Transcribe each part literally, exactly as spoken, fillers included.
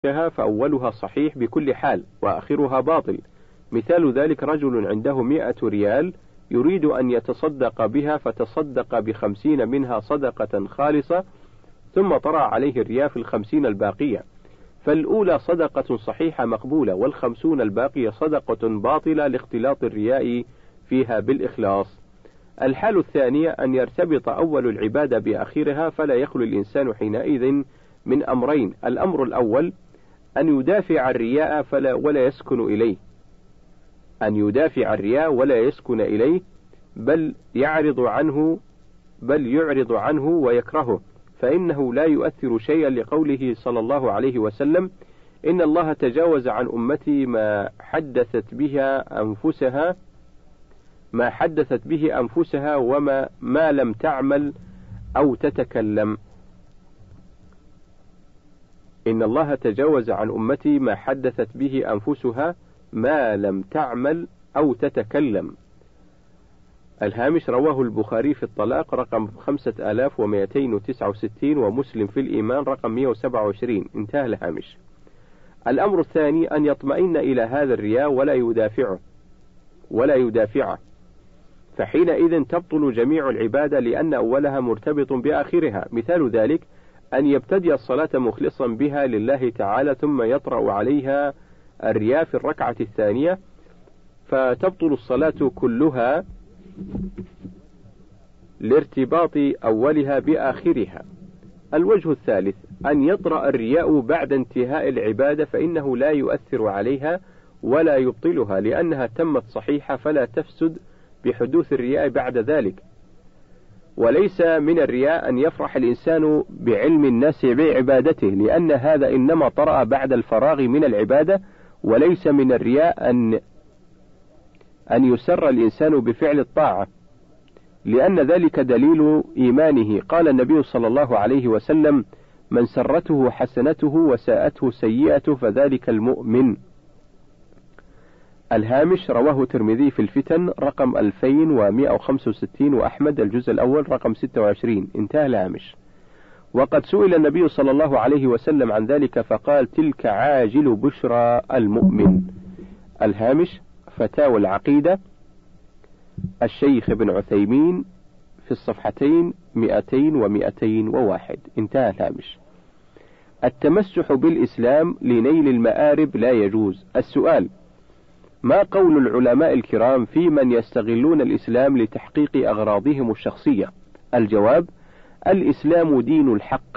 فأولها صحيح بكل حال وآخرها باطل. مثال ذلك رجل عنده مئة ريال يريد أن يتصدق بها فتصدق بخمسين منها صدقة خالصة ثم طرأ عليه الرياء في الخمسين الباقية، فالأولى صدقة صحيحة مقبولة، والخمسون الباقية صدقة باطلة لاختلاط الرياء فيها بالإخلاص. الحال الثانية أن يرتبط أول العبادة بآخرها، فلا يخلو الإنسان حينئذ من أمرين: الأمر الأول أن يدافع الرياء فلا ولا يسكن إليه، أن يدافع الرياء ولا يسكن إليه بل يعرض عنه بل يعرض عنه ويكرهه، فإنه لا يؤثر شيئا لقوله صلى الله عليه وسلم: إن الله تجاوز عن أمتي ما حدثت بها أنفسها ما حدثت به أنفسها وما ما لم تعمل أو تتكلم. إن الله تجاوز عن أمتي ما حدثت به أنفسها ما لم تعمل أو تتكلم. الهامش: رواه البخاري في الطلاق رقم خمسة آلاف ومئتين وتسعة وستين، ومسلم في الإيمان رقم مئة وسبعة وعشرين. انتهى الهامش. الأمر الثاني أن يطمئن إلى هذا الرياء ولا يدافعه ولا يدافعه فحينئذ تبطل جميع العبادة لأن أولها مرتبط بآخرها. مثال ذلك أن يبتدئ الصلاة مخلصا بها لله تعالى ثم يطرأ عليها الرياء في الركعة الثانية فتبطل الصلاة كلها لارتباط أولها بآخرها. الوجه الثالث أن يطرأ الرياء بعد انتهاء العبادة، فإنه لا يؤثر عليها ولا يبطلها لأنها تمت صحيحة، فلا تفسد بحدوث الرياء بعد ذلك. وليس من الرياء أن يفرح الإنسان بعلم الناس بعبادته، لأن هذا إنما طرأ بعد الفراغ من العبادة. وليس من الرياء أن أن يسر الإنسان بفعل الطاعة، لأن ذلك دليل إيمانه. قال النبي صلى الله عليه وسلم: من سرته حسنته وساءته سيئته فذلك المؤمن. الهامش: رواه الترمذي في الفتن رقم ألفين ومئة وخمسة وستين، وأحمد الجزء الأول رقم ستة وعشرين. انتهى الهامش. وقد سئل النبي صلى الله عليه وسلم عن ذلك فقال: تلك عاجل بشرى المؤمن. الهامش: فتاوى العقيدة الشيخ ابن عثيمين في الصفحتين مئتين ومئتين وواحد. انتهى الهامش. التمسح بالإسلام لنيل المآرب لا يجوز. السؤال: ما قول العلماء الكرام في من يستغلون الإسلام لتحقيق أغراضهم الشخصية؟ الجواب: الإسلام دين الحق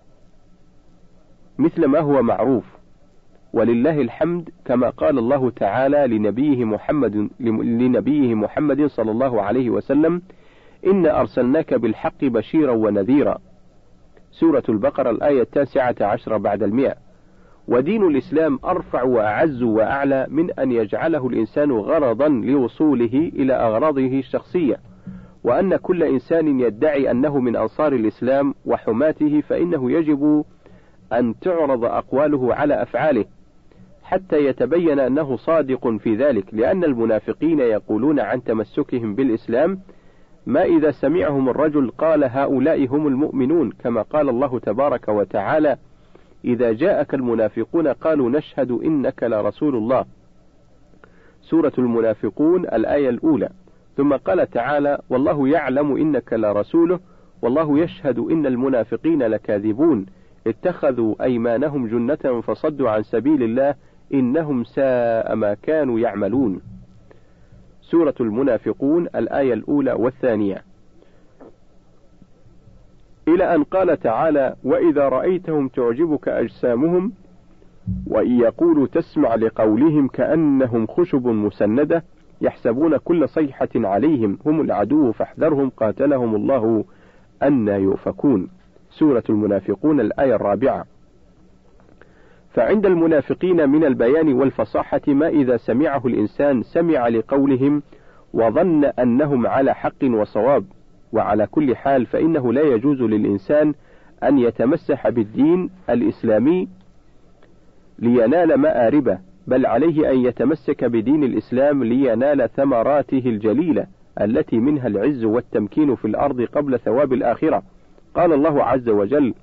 مثل ما هو معروف، ولله الحمد، كما قال الله تعالى لنبيه محمد لنبيه محمد صلى الله عليه وسلم: إنا أرسلناك بالحق بشيرا ونذيرا. سورة البقرة الآية التاسعة عشر بعد المئة. ودين الإسلام أرفع وأعز وأعلى من أن يجعله الإنسان غرضا لوصوله إلى أغراضه الشخصية، وأن كل إنسان يدعي أنه من أنصار الإسلام وحماته فإنه يجب أن تعرض أقواله على أفعاله حتى يتبين أنه صادق في ذلك، لأن المنافقين يقولون عن تمسكهم بالإسلام ما إذا سمعهم الرجل قال هؤلاء هم المؤمنون، كما قال الله تبارك وتعالى: إذا جاءك المنافقون قالوا نشهد إنك لرسول الله. سورة المنافقون الآية الأولى. ثم قال تعالى: والله يعلم إنك لرسوله والله يشهد إن المنافقين لكاذبون اتخذوا أيمانهم جنة فصدوا عن سبيل الله إنهم ساء ما كانوا يعملون. سورة المنافقون الآية الأولى والثانية، إلى أن قال تعالى: وإذا رأيتهم تعجبك أجسامهم وإن يقولوا تسمع لقولهم كأنهم خشب مسندة يحسبون كل صيحة عليهم هم العدو فاحذرهم قاتلهم الله أنى يؤفكون. سورة المنافقون الآية الرابعة. فعند المنافقين من البيان والفصاحة ما إذا سمعه الإنسان سمع لقولهم وظن أنهم على حق وصواب. وعلى كل حال فإنه لا يجوز للإنسان أن يتمسح بالدين الإسلامي لينال مآربه، بل عليه أن يتمسك بدين الإسلام لينال ثمراته الجليلة التي منها العز والتمكين في الأرض قبل ثواب الآخرة. قال الله عز وجل: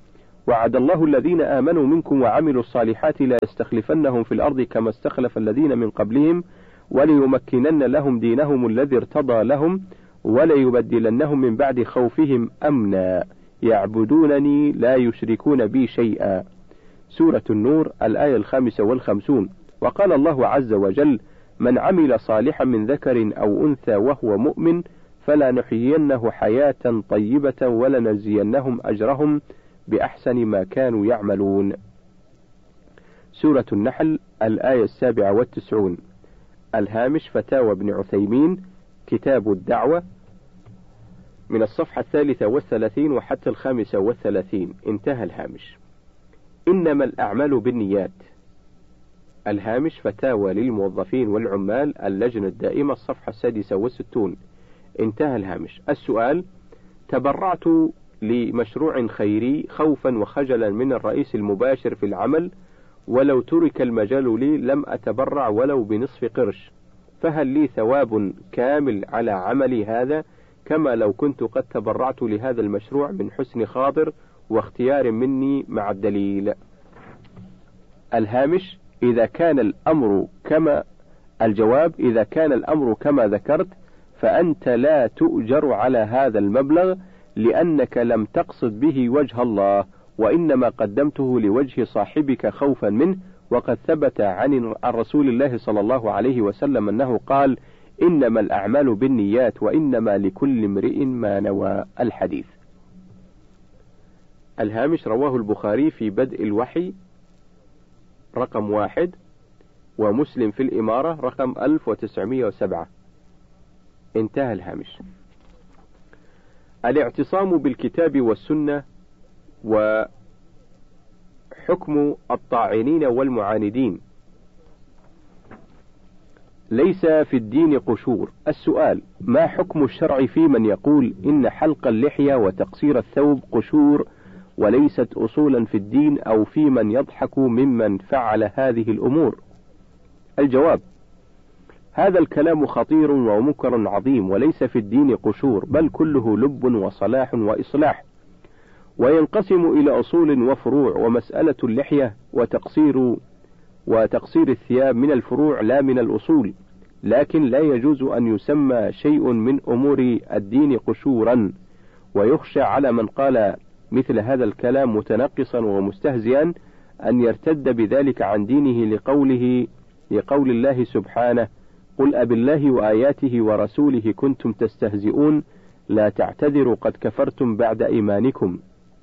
وعد الله الذين آمنوا منكم وعملوا الصالحات لا يستخلفنهم في الأرض كما استخلف الذين من قبلهم وليمكنن لهم دينهم الذي ارتضى لهم وليبدلنهم من بعد خوفهم أمنا يعبدونني لا يشركون بي شيئا. سورة النور الآية الخامسة والخمسون. وقال الله عز وجل: من عمل صالحا من ذكر أو أنثى وهو مؤمن فلنحيينه حياة طيبة ولنجزينهم أجرهم بأحسن ما كانوا يعملون. سورة النحل الآية السابعة والتسعون. الهامش فتاوى ابن عثيمين كتاب الدعوة من الصفحة الثالثة والثلاثين وحتى الخامسة والثلاثين. انتهى الهامش. إنما الأعمال بالنيات. الهامش فتاوى للموظفين والعمال اللجنة الدائمة الصفحة السادسة والستون. انتهى الهامش. السؤال: تبرعت لمشروع خيري خوفا وخجلا من الرئيس المباشر في العمل، ولو ترك المجال لي لم أتبرع ولو بنصف قرش، فهل لي ثواب كامل على عملي هذا كما لو كنت قد تبرعت لهذا المشروع من حسن خاطر واختيار مني مع الدليل؟ الهامش: إذا كان الأمر كما الجواب إذا كان الأمر كما ذكرت فأنت لا تؤجر على هذا المبلغ لأنك لم تقصد به وجه الله، وإنما قدمته لوجه صاحبك خوفا منه، وقد ثبت عن رسول الله صلى الله عليه وسلم أنه قال: إنما الأعمال بالنيات وإنما لكل امرئ ما نوى. الحديث. الهامش: رواه البخاري في بدء الوحي رقم واحد، ومسلم في الإمارة رقم ألف وتسعمائة وسبعة. انتهى الهامش. الاعتصام بالكتاب والسنة وحكم الطاعنين والمعاندين. ليس في الدين قشور. السؤال: ما حكم الشرع في من يقول إن حلق اللحية وتقصير الثوب قشور وليست أصولا في الدين، أو في من يضحك ممن فعل هذه الأمور؟ الجواب: هذا الكلام خطير ومنكر عظيم، وليس في الدين قشور، بل كله لب وصلاح وإصلاح، وينقسم إلى أصول وفروع، ومسألة اللحية وتقصير وتقصير الثياب من الفروع لا من الأصول، لكن لا يجوز أن يسمى شيء من أمور الدين قشورا، ويخشى على من قال مثل هذا الكلام متنقصا ومستهزئا أن يرتد بذلك عن دينه لقوله لقول الله سبحانه: قل أبالله وآياته ورسوله كنتم تستهزئون لا تعتذروا قد كفرتم بعد إيمانكم.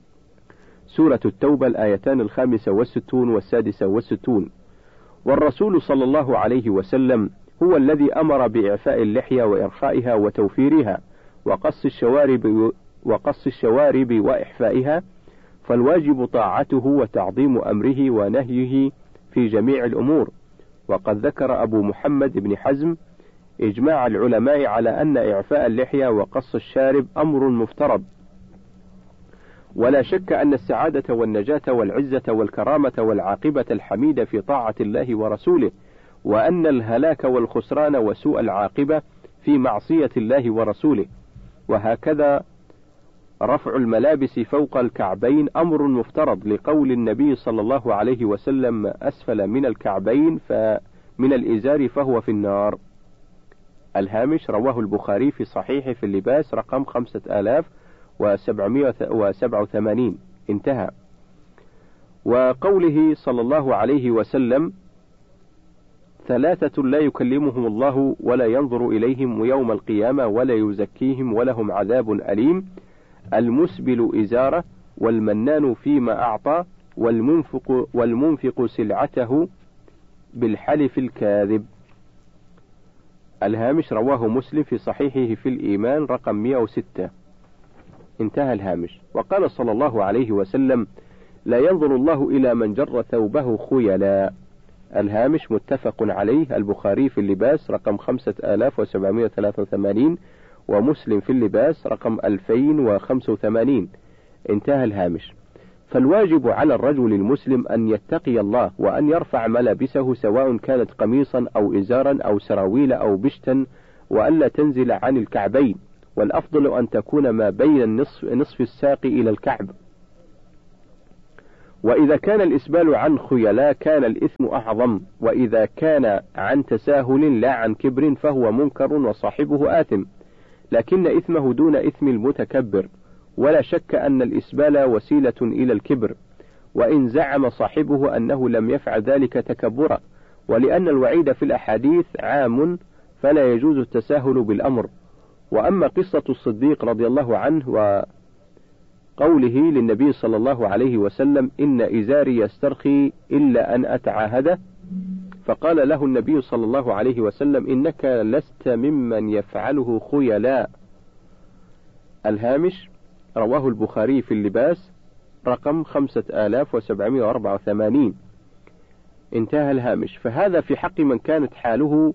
سورة التوبة الآيتان الخامسة والستون والسادسة والستون. والرسول صلى الله عليه وسلم هو الذي أمر بإعفاء اللحية وإرخائها وتوفيرها وقص الشوارب وقص الشوارب وإحفائها، فالواجب طاعته وتعظيم أمره ونهيه في جميع الأمور. وقد ذكر أبو محمد بن حزم إجماع العلماء على أن إعفاء اللحية وقص الشارب أمر مفترض، ولا شك أن السعادة والنجاة والعزة والكرامة والعاقبة الحميدة في طاعة الله ورسوله، وأن الهلاك والخسران وسوء العاقبة في معصية الله ورسوله. وهكذا رفع الملابس فوق الكعبين أمر مفترض، لقول النبي صلى الله عليه وسلم: أسفل من الكعبين فمن الإزار فهو في النار. الهامش: رواه البخاري في صحيح في اللباس رقم خمسة آلاف وسبعمائة وسبعة وثمانين. انتهى. وقوله صلى الله عليه وسلم: ثلاثة لا يكلمهم الله ولا ينظر إليهم يوم القيامة ولا يزكيهم ولهم عذاب أليم: المسبل إزاره، والمنان فيما أعطى، والمنفق, والمنفق سلعته بالحلف الكاذب. الهامش: رواه مسلم في صحيحه في الإيمان رقم مئة وستة. انتهى الهامش. وقال صلى الله عليه وسلم: لا ينظر الله إلى من جر ثوبه خيلا. الهامش متفق عليه، البخاري في اللباس رقم خمسة آلاف وسبعمائة وثلاثة وثمانين، ومسلم في اللباس رقم ألفين وخمسة وثمانين. انتهى الهامش. فالواجب على الرجل المسلم أن يتقي الله، وأن يرفع ملابسه سواء كانت قميصا أو إزارا أو سراويل أو بشتا، وألا تنزل عن الكعبين، والأفضل أن تكون ما بين النصف نصف الساق إلى الكعب. وإذا كان الإسبال عن خيلاء كان الإثم أعظم، وإذا كان عن تساهل لا عن كبر فهو منكر وصاحبه آثم، لكن إثمه دون إثم المتكبر، ولا شك أن الإسبال وسيلة إلى الكبر، وإن زعم صاحبه أنه لم يفعل ذلك تكبرا، ولأن الوعيد في الأحاديث عام فلا يجوز التساهل بالأمر. وأما قصة الصديق رضي الله عنه وقوله للنبي صلى الله عليه وسلم إن إزاري يسترخي إلا أن أتعاهده، فقال له النبي صلى الله عليه وسلم إنك لست ممن يفعله خيلاء. الهامش رواه البخاري في اللباس رقم خمسة آلاف وسبعمائة وأربعة وثمانين. انتهى الهامش. فهذا في حق من كانت حاله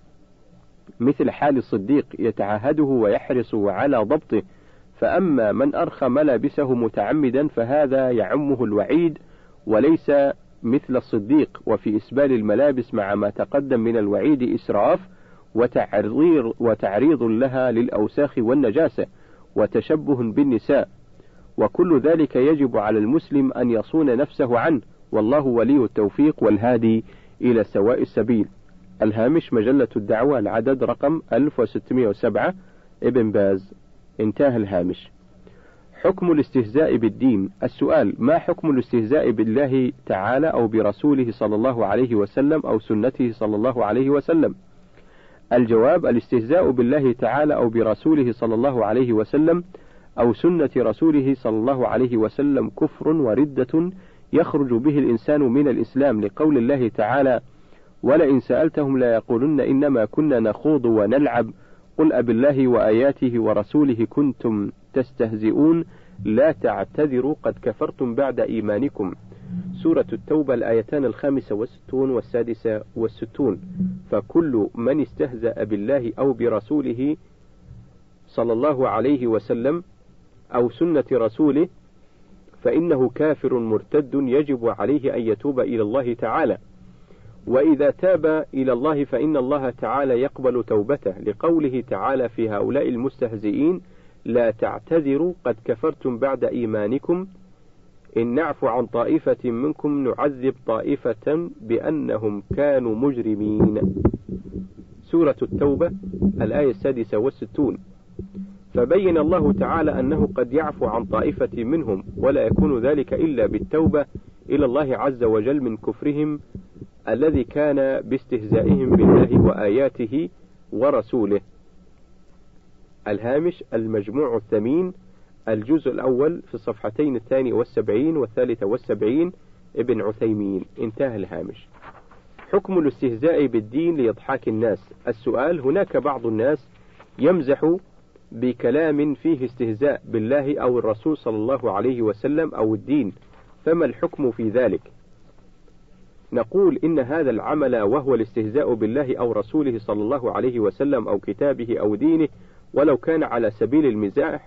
مثل حال الصديق يتعاهده ويحرص على ضبطه، فأما من أرخى ملابسه متعمدا فهذا يعمه الوعيد وليس مثل الصديق. وفي إسبال الملابس مع ما تقدم من الوعيد إسراف وتعريض, وتعريض لها للأوساخ والنجاسة وتشبه بالنساء، وكل ذلك يجب على المسلم أن يصون نفسه عنه، والله ولي التوفيق والهادي إلى سواء السبيل. الهامش مجلة الدعوة العدد رقم ألف وستمائة وسبعة ابن باز. انتهى الهامش. حكم الاستهزاء بالدين. السؤال: ما حكم الاستهزاء بالله تعالى أو برسوله صلى الله عليه وسلم أو سنته صلى الله عليه وسلم؟ الجواب: الاستهزاء بالله تعالى أو برسوله صلى الله عليه وسلم أو سنة رسوله صلى الله عليه وسلم كفر وردة يخرج به الإنسان من الإسلام، لقول الله تعالى: ولئن سألتهم لا يقولن إنما كنا نخوض ونلعب قل أبالله وآياته ورسوله كنتم تستهزئون لا تعتذروا قد كفرتم بعد إيمانكم. سورة التوبة الآيتان الخامسة والستون والسادسة والستون. فكل من استهزأ بالله أو برسوله صلى الله عليه وسلم أو سنة رسوله فإنه كافر مرتد يجب عليه أن يتوب إلى الله تعالى، وإذا تاب إلى الله فإن الله تعالى يقبل توبته، لقوله تعالى في هؤلاء المستهزئين لا تعتذروا قد كفرتم بعد إيمانكم إن نعفو عن طائفة منكم نعذب طائفة بأنهم كانوا مجرمين. سورة التوبة الآية السادسة والستون. فبين الله تعالى أنه قد يعفو عن طائفة منهم، ولا يكون ذلك إلا بالتوبة إلى الله عز وجل من كفرهم الذي كان باستهزائهم بالله وآياته ورسوله. الهامش المجموع الثمين الجزء الأول في الصفحتين الثاني والسبعين والثالثة والسبعين ابن عثيمين. انتهى الهامش. حكم الاستهزاء بالدين لإضحاك الناس. السؤال: هناك بعض الناس يمزح بكلام فيه استهزاء بالله أو الرسول صلى الله عليه وسلم أو الدين، فما الحكم في ذلك؟ نقول إن هذا العمل وهو الاستهزاء بالله أو رسوله صلى الله عليه وسلم أو كتابه أو دينه، ولو كان على سبيل المزاح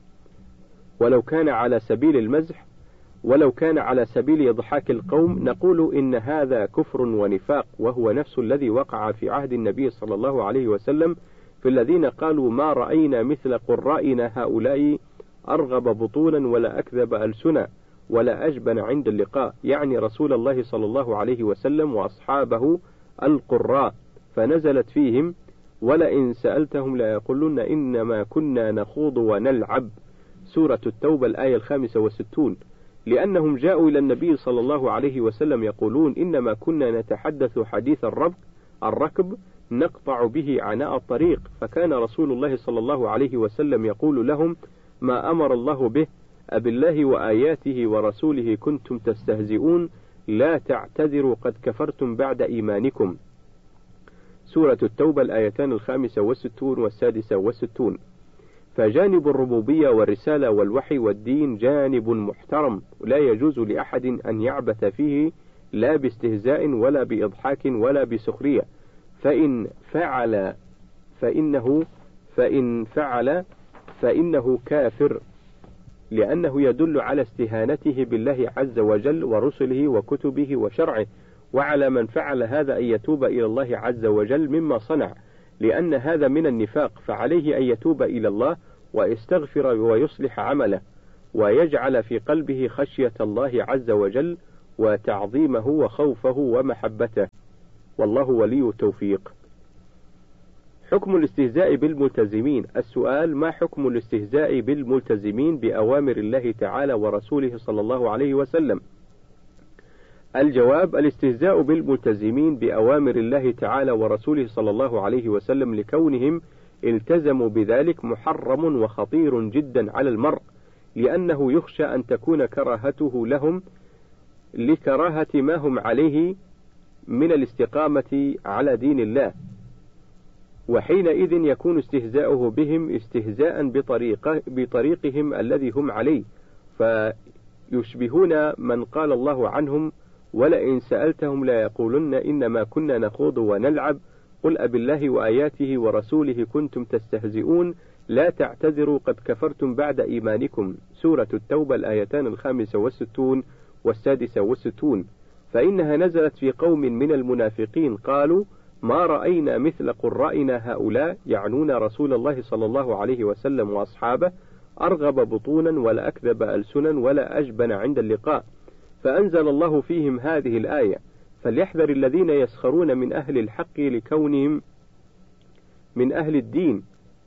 ولو كان على سبيل المزح ولو كان على سبيل إضحاك القوم، نقول إن هذا كفر ونفاق، وهو نفس الذي وقع في عهد النبي صلى الله عليه وسلم في الذين قالوا ما رأينا مثل قرائنا هؤلاء أرغب بطونا ولا أكذب ألسنا ولا أجبن عند اللقاء، يعني رسول الله صلى الله عليه وسلم وأصحابه القراء، فنزلت فيهم ولئن سألتهم لا يقولون إنما كنا نخوض ونلعب. سورة التوبة الآية الخامسة والستون. لأنهم جاءوا إلى النبي صلى الله عليه وسلم يقولون إنما كنا نتحدث حديث الركب الركب نقطع به عناء الطريق، فكان رسول الله صلى الله عليه وسلم يقول لهم ما أمر الله به أبالله وآياته ورسوله كنتم تستهزئون لا تعتذروا قد كفرتم بعد إيمانكم. سورة التوبة الآيتان الخامسة والستون والسادسة والستون. فجانب الربوبية والرسالة والوحي والدين جانب محترم لا يجوز لأحد أن يعبث فيه لا باستهزاء ولا بإضحاك ولا بسخرية، فإن فعل فإنه فإن فعل فإنه كافر، لأنه يدل على استهانته بالله عز وجل ورسله وكتبه وشرعه، وعلى من فعل هذا أن يتوب إلى الله عز وجل مما صنع، لأن هذا من النفاق، فعليه أن يتوب إلى الله ويستغفر ويصلح عمله ويجعل في قلبه خشية الله عز وجل وتعظيمه وخوفه ومحبته، والله ولي التوفيق. حكم الاستهزاء بالملتزمين. السؤال: ما حكم الاستهزاء بالملتزمين بأوامر الله تعالى ورسوله صلى الله عليه وسلم؟ الجواب: الاستهزاء بالملتزمين بأوامر الله تعالى ورسوله صلى الله عليه وسلم لكونهم التزموا بذلك محرم وخطير جدا على المرء، لأنه يخشى أن تكون كراهته لهم لكراهة ما هم عليه من الاستقامة على دين الله، وحينئذ يكون استهزاؤه بهم استهزاء بطريقه بطريقهم الذي هم عليه، فيشبهون من قال الله عنهم: ولئن سألتهم لا يقولن إنما كنا نخوض ونلعب قل أبالله وآياته ورسوله كنتم تستهزئون لا تعتذروا قد كفرتم بعد إيمانكم. سورة التوبة الآيتان الخامسة والستون والسادسة والستون. فإنها نزلت في قوم من المنافقين قالوا: ما رأينا مثل قرائنا هؤلاء، يعنون رسول الله صلى الله عليه وسلم وأصحابه، أرغب بطونا ولا أكذب ألسنا ولا أجبن عند اللقاء. فأنزل الله فيهم هذه الآية: فليحذر الذين يسخرون من أهل الحق لكونهم من أهل الدين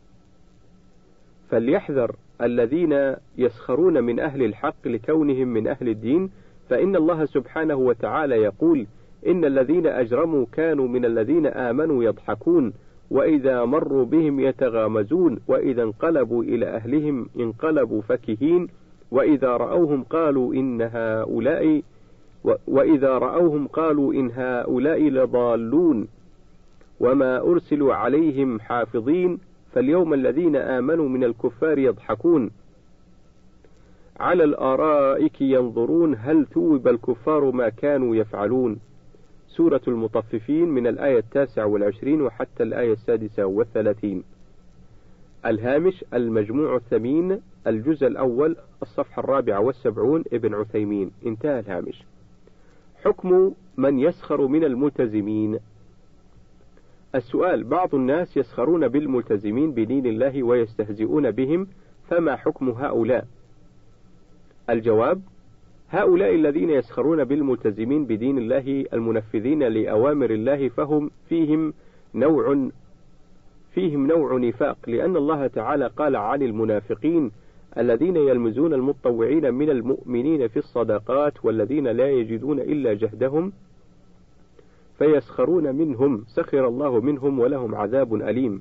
فليحذر الذين يسخرون من أهل الحق لكونهم من أهل الدين، فإن الله سبحانه وتعالى يقول: إن الذين أجرموا كانوا من الذين آمنوا يضحكون وإذا مروا بهم يتغامزون وإذا انقلبوا إلى أهلهم انقلبوا فكهين وإذا رأوهم قالوا إن هؤلاء وإذا رأوهم قالوا إن هؤلاء لضالون وما أرسلوا عليهم حافظين فاليوم الذين آمنوا من الكفار يضحكون على الآرائك ينظرون هل ثوب الكفار ما كانوا يفعلون. سورة المطففين من الآية التاسعة والعشرين وحتى الآية السادسة والثلاثين. الهامش: المجموع الثمين، الجزء الأول، الصفحة الرابعة والسبعون، ابن عثيمين. انتهى الهامش. حكم من يسخر من الملتزمين. السؤال: بعض الناس يسخرون بالملتزمين بدين الله ويستهزئون بهم، فما حكم هؤلاء؟ الجواب: هؤلاء الذين يسخرون بالملتزمين بدين الله المنفذين لأوامر الله فهم فيهم نوع فيهم نوع نفاق، لأن الله تعالى قال عن المنافقين: الذين يلمزون المتطوعين من المؤمنين في الصدقات والذين لا يجدون إلا جهدهم فيسخرون منهم سخر الله منهم ولهم عذاب أليم.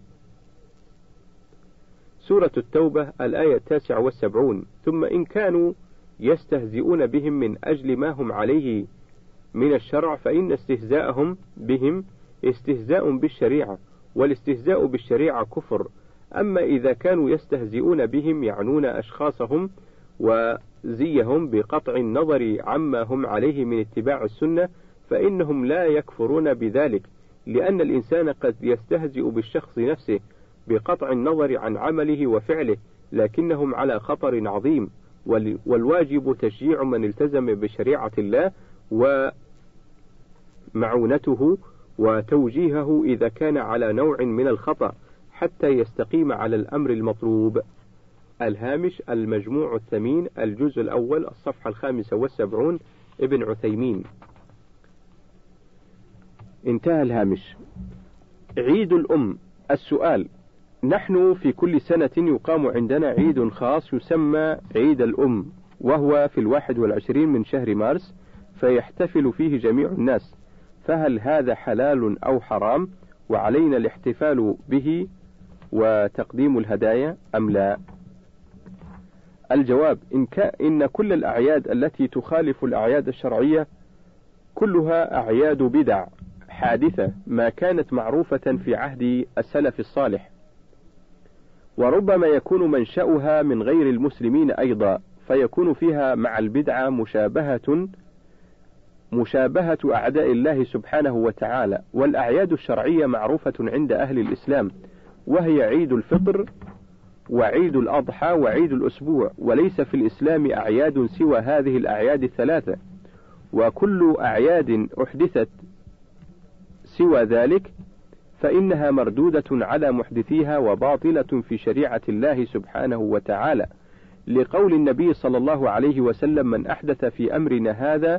سورة التوبة الآية التاسعة والسبعون. ثم إن كانوا يستهزئون بهم من أجل ما هم عليه من الشرع فإن استهزاءهم بهم استهزاء بالشريعة، والاستهزاء بالشريعة كفر. أما إذا كانوا يستهزئون بهم يعنون أشخاصهم وزيهم بقطع النظر عما هم عليه من اتباع السنة فإنهم لا يكفرون بذلك، لأن الإنسان قد يستهزئ بالشخص نفسه بقطع النظر عن عمله وفعله، لكنهم على خطر عظيم، والواجب تشجيع من التزم بشريعة الله ومعونته وتوجيهه إذا كان على نوع من الخطأ حتى يستقيم على الأمر المطلوب. الهامش: المجموع الثمين، الجزء الأول، الصفحة الخامسة والسبعون، ابن عثيمين. انتهى الهامش. عيد الأم. السؤال: نحن في كل سنة يقام عندنا عيد خاص يسمى عيد الأم، وهو في الواحد والعشرين من شهر مارس، فيحتفل فيه جميع الناس، فهل هذا حلال أو حرام، وعلينا الاحتفال به وتقديم الهدايا أم لا؟ الجواب: إن, إن كل الأعياد التي تخالف الأعياد الشرعية كلها أعياد بدع حادثة ما كانت معروفة في عهد السلف الصالح، وربما يكون منشأها من غير المسلمين أيضا، فيكون فيها مع البدعة مشابهة مشابهة أعداء الله سبحانه وتعالى. والأعياد الشرعية معروفة عند أهل الإسلام، وهي عيد الفطر وعيد الأضحى وعيد الأسبوع، وليس في الإسلام أعياد سوى هذه الأعياد الثلاثة، وكل أعياد أحدثت سوى ذلك فإنها مردودة على محدثيها وباطلة في شريعة الله سبحانه وتعالى، لقول النبي صلى الله عليه وسلم: من أحدث في أمرنا هذا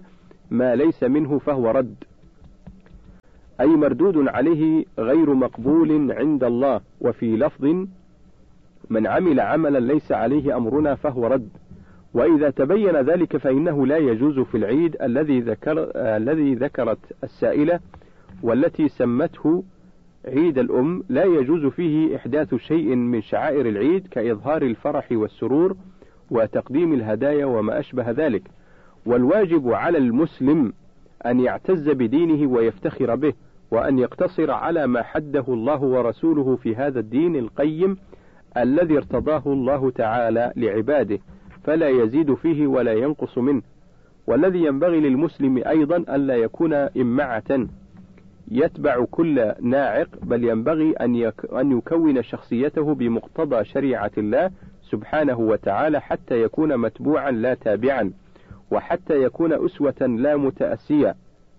ما ليس منه فهو رد، أي مردود عليه غير مقبول عند الله. وفي لفظ: من عمل عملا ليس عليه أمرنا فهو رد. وإذا تبين ذلك فإنه لا يجوز في العيد الذي ذكر الذي ذكرت السائلة والتي سمته عيد الأم، لا يجوز فيه إحداث شيء من شعائر العيد كإظهار الفرح والسرور وتقديم الهدايا وما أشبه ذلك. والواجب على المسلم أن يعتز بدينه ويفتخر به، وأن يقتصر على ما حده الله ورسوله في هذا الدين القيم الذي ارتضاه الله تعالى لعباده، فلا يزيد فيه ولا ينقص منه. والذي ينبغي للمسلم أيضا ألا يكون إمعة يتبع كل ناعق، بل ينبغي أن, يك أن يكون شخصيته بمقتضى شريعة الله سبحانه وتعالى، حتى يكون متبوعا لا تابعا، وحتى يكون أسوة لا متأسيا،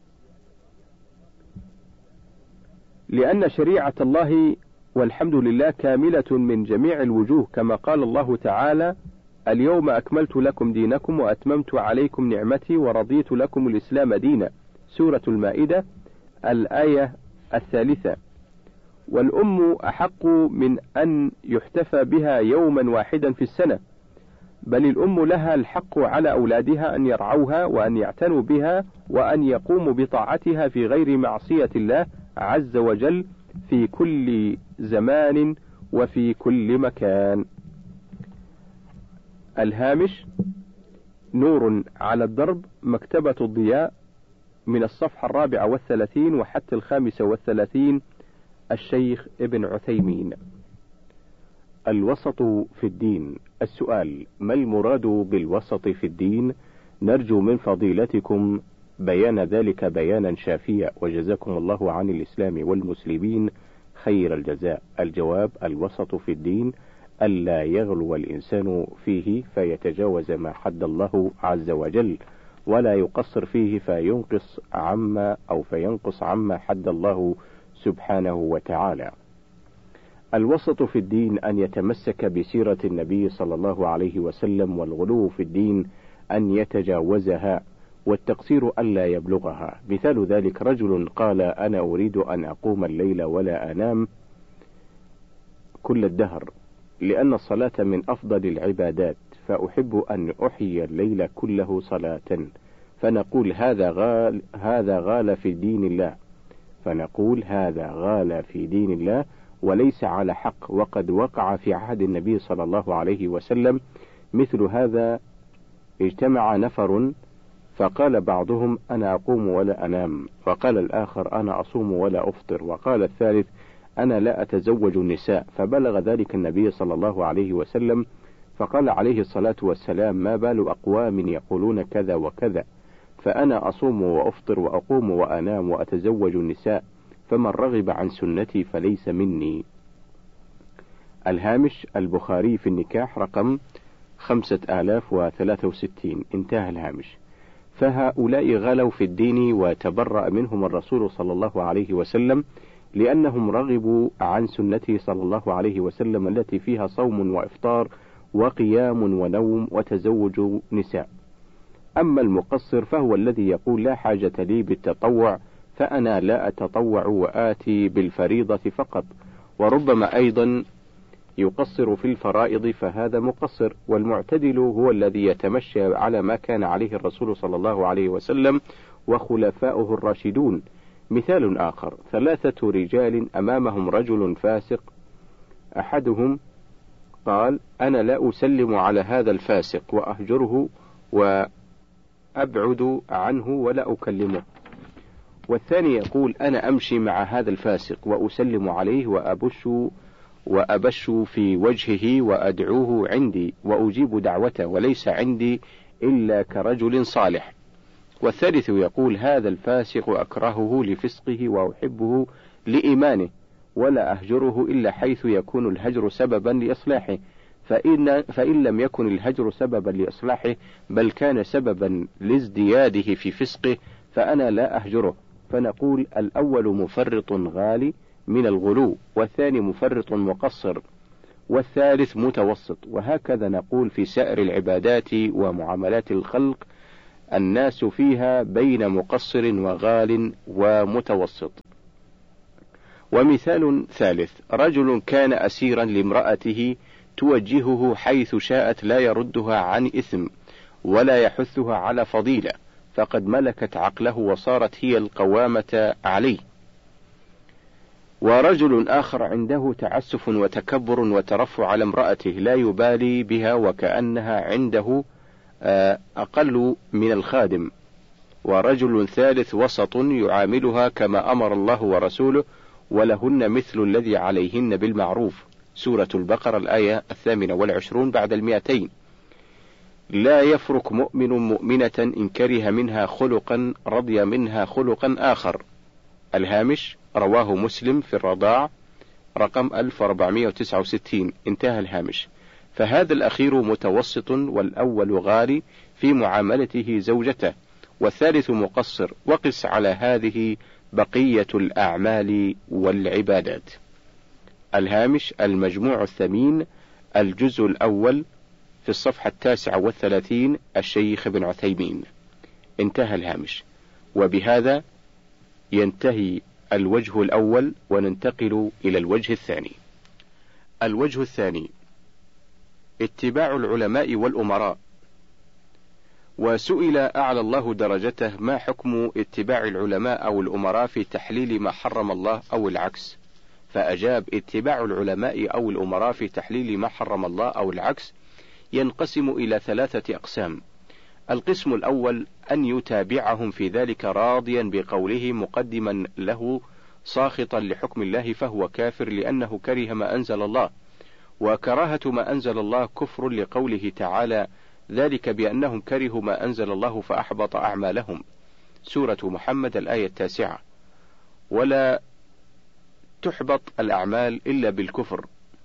لأن شريعة الله والحمد لله كاملة من جميع الوجوه، كما قال الله تعالى: اليوم أكملت لكم دينكم وأتممت عليكم نعمتي ورضيت لكم الإسلام دينا. سورة المائدة الآية الثالثة. والأم أحق من أن يحتفى بها يوما واحدا في السنة، بل الأم لها الحق على أولادها أن يرعوها وأن يعتنوا بها وأن يقوموا بطاعتها في غير معصية الله عز وجل في كل زمان وفي كل مكان. الهامش: نور على الدرب، مكتبة الضياء، من الصفحة الرابعة والثلاثين وحتى الخامسة والثلاثين، الشيخ ابن عثيمين. الوسط في الدين. السؤال: ما المراد بالوسط في الدين؟ نرجو من فضيلتكم بيان ذلك بيانا شافيا، وجزاكم الله عن الإسلام والمسلمين خير الجزاء. الجواب: الوسط في الدين ألا يغلو الإنسان فيه فيتجاوز ما حد الله عز وجل، ولا يقصر فيه فينقص عما أو فينقص عما حد الله سبحانه وتعالى. الوسط في الدين أن يتمسك بسيرة النبي صلى الله عليه وسلم، والغلو في الدين أن يتجاوزها، والتقصير ألا يبلغها. مثال ذلك: رجل قال: أنا أريد أن أقوم الليل ولا أنام كل الدهر، لأن الصلاة من أفضل العبادات، فأحب أن أحيي الليل كله صلاة. فنقول: هذا غال هذا غال في دين الله فنقول هذا غال في دين الله وليس على حق، وقد وقع في عهد النبي صلى الله عليه وسلم مثل هذا. اجتمع نفر فقال بعضهم: أنا أقوم ولا أنام، وقال الآخر: أنا أصوم ولا أفطر، وقال الثالث: أنا لا أتزوج النساء. فبلغ ذلك النبي صلى الله عليه وسلم، فقال عليه الصلاة والسلام: ما بال أقوام يقولون كذا وكذا، فأنا أصوم وأفطر وأقوم وأنام وأتزوج النساء، فمن رغب عن سنتي فليس مني. الهامش: البخاري في النكاح رقم خمسة آلاف وثلاثة وستين. انتهى الهامش. فهؤلاء غلوا في الدين وتبرأ منهم الرسول صلى الله عليه وسلم، لأنهم رغبوا عن سنته صلى الله عليه وسلم التي فيها صوم وإفطار وقيام ونوم وتزوج نساء. أما المقصر فهو الذي يقول: لا حاجة لي بالتطوع، فأنا لا أتطوع وآتي بالفريضة فقط. وربما أيضا يقصر في الفرائض، فهذا مقصر. والمعتدل هو الذي يتمشى على ما كان عليه الرسول صلى الله عليه وسلم وخلفاؤه الراشدون. مثال آخر: ثلاثة رجال أمامهم رجل فاسق، أحدهم قال: أنا لا أسلم على هذا الفاسق وأهجره وأبعد عنه ولا أكلمه. والثاني يقول: أنا أمشي مع هذا الفاسق وأسلم عليه وأبش وأبش في وجهه وأدعوه عندي وأجيب دعوته، وليس عندي إلا كرجل صالح. والثالث يقول: هذا الفاسق أكرهه لفسقه وأحبه لإيمانه، ولا أهجره إلا حيث يكون الهجر سببا لإصلاحه، فإن, فإن لم يكن الهجر سببا لإصلاحه بل كان سببا لازدياده في فسقه فأنا لا أهجره. فنقول: الأول مفرط غالي من الغلو، والثاني مفرط مقصر، والثالث متوسط. وهكذا نقول في سائر العبادات ومعاملات الخلق الناس فيها بين مقصر وغال ومتوسط. ومثال ثالث: رجل كان أسيرا لامرأته توجهه حيث شاءت لا يردها عن إثم ولا يحثها على فضيلة، فقد ملكت عقله وصارت هي القوامة عليه. ورجل آخر عنده تعسف وتكبر وترفع على امرأته لا يبالي بها وكأنها عنده أقل من الخادم. ورجل ثالث وسط يعاملها كما أمر الله ورسوله، ولهن مثل الذي عليهن بالمعروف. سورة البقرة الآية الثامنة والعشرون بعد المئتين. لا يفرق مؤمن مؤمنة إن كره منها خلقا رضي منها خلقا آخر. الهامش: رواه مسلم في الرضاع رقم ألف وأربعمائة وتسعة وستين. انتهى الهامش. فهذا الأخير متوسط، والأول غالي في معاملته زوجته، والثالث مقصر. وقس على هذه بقية الأعمال والعبادات. الهامش: المجموع الثمين، الجزء الأول، في الصفحة التاسعة والثلاثين، الشيخ ابن عثيمين. انتهى الهامش. وبهذا ينتهي الوجه الأول، وننتقل إلى الوجه الثاني. الوجه الثاني: اتباع العلماء والأمراء. وسئل أعلى الله درجته: ما حكم اتباع العلماء أو الأمراء في تحليل ما حرم الله أو العكس؟ فأجاب: اتباع العلماء أو الأمراء في تحليل ما حرم الله أو العكس ينقسم إلى ثلاثة أقسام. القسم الأول: أن يتابعهم في ذلك راضيا بقوله مقدما له ساخطا لحكم الله، فهو كافر لأنه كره ما أنزل الله. وكراهة ما أنزل الله كفر لقوله تعالى: ذلك بأنهم كرهوا ما أنزل الله فأحبط أعمالهم. سورة محمد الآية التاسعة. ولا تحبط الأعمال إلا بالكفر،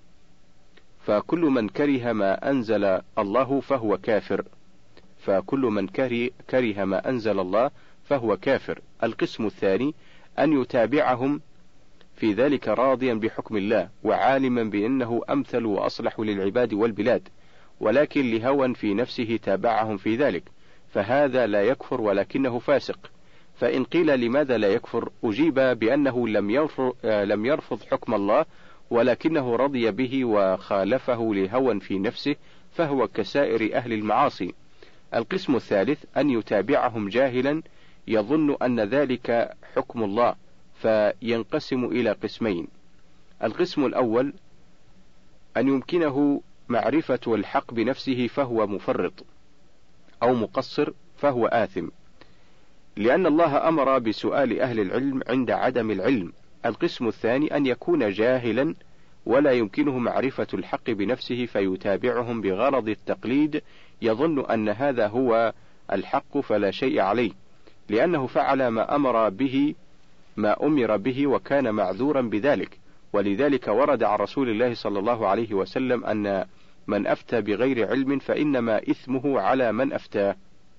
فكل من كره ما أنزل الله فهو كافر، فكل من كره, كره ما أنزل الله فهو كافر. القسم الثاني: أن يتابعهم في ذلك راضيا بحكم الله وعالما بأنه أمثل وأصلح للعباد والبلاد، ولكن لهوى في نفسه تابعهم في ذلك، فهذا لا يكفر ولكنه فاسق. فإن قيل لماذا لا يكفر؟ أجيب بأنه لم يرفض, لم يرفض حكم الله، ولكنه رضي به وخالفه لهوى في نفسه، فهو كسائر أهل المعاصي. القسم الثالث: أن يتابعهم جاهلا يظن أن ذلك حكم الله، فينقسم إلى قسمين. القسم الأول: أن يمكنه معرفة الحق بنفسه فهو مفرط، أو مقصر فهو آثم، لأن الله أمر بسؤال أهل العلم عند عدم العلم. القسم الثاني: أن يكون جاهلا ولا يمكنه معرفة الحق بنفسه فيتابعهم بغرض التقليد، يظن أن هذا هو الحق فلا شيء عليه، لأنه فعل ما أمر به ما أمر به وكان معذورا بذلك. ولذلك ورد عن رسول الله صلى الله عليه وسلم أن من أفتى بغير علم فإنما إثمه على من أفتاه.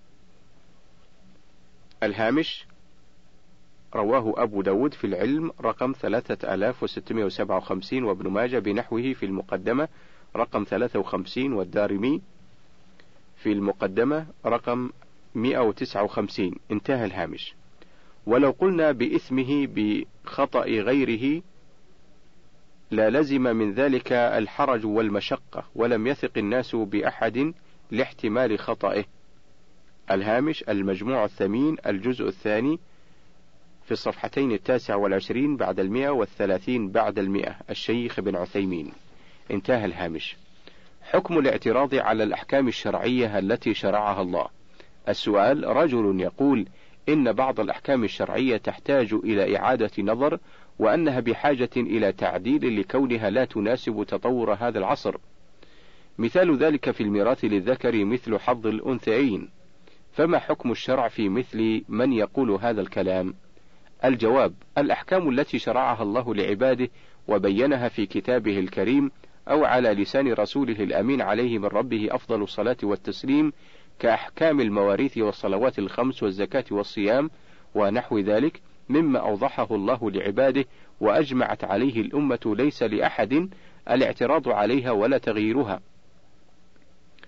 الهامش: رواه أبو داود في العلم رقم ثلاثة آلاف وستمائة وسبعة وخمسين، وابن ماجه بنحوه في المقدمة رقم ثلاثة وخمسين، والدارمي في المقدمة رقم مئة وتسعة وخمسين. انتهى الهامش. ولو قلنا بإثمه بخطأ غيره لا لزم من ذلك الحرج والمشقة، ولم يثق الناس بأحد لاحتمال خطئه. الهامش: المجموع الثمين، الجزء الثاني، في الصفحتين التاسع والعشرين بعد المئة والثلاثين بعد المئة، الشيخ ابن عثيمين. انتهى الهامش. حكم الاعتراض على الأحكام الشرعية التي شرعها الله. السؤال: رجل يقول إن بعض الأحكام الشرعية تحتاج إلى إعادة نظر، وأنها بحاجة إلى تعديل لكونها لا تناسب تطور هذا العصر. مثال ذلك في الميراث للذكر مثل حظ الأنثيين، فما حكم الشرع في مثل من يقول هذا الكلام؟ الجواب: الأحكام التي شرعها الله لعباده وبينها في كتابه الكريم أو على لسان رسوله الأمين عليه من ربه أفضل الصلاة والتسليم، كأحكام المواريث والصلوات الخمس والزكاة والصيام ونحو ذلك، مما أوضحه الله لعباده وأجمعت عليه الأمة، ليس لأحد الاعتراض عليها ولا تغييرها.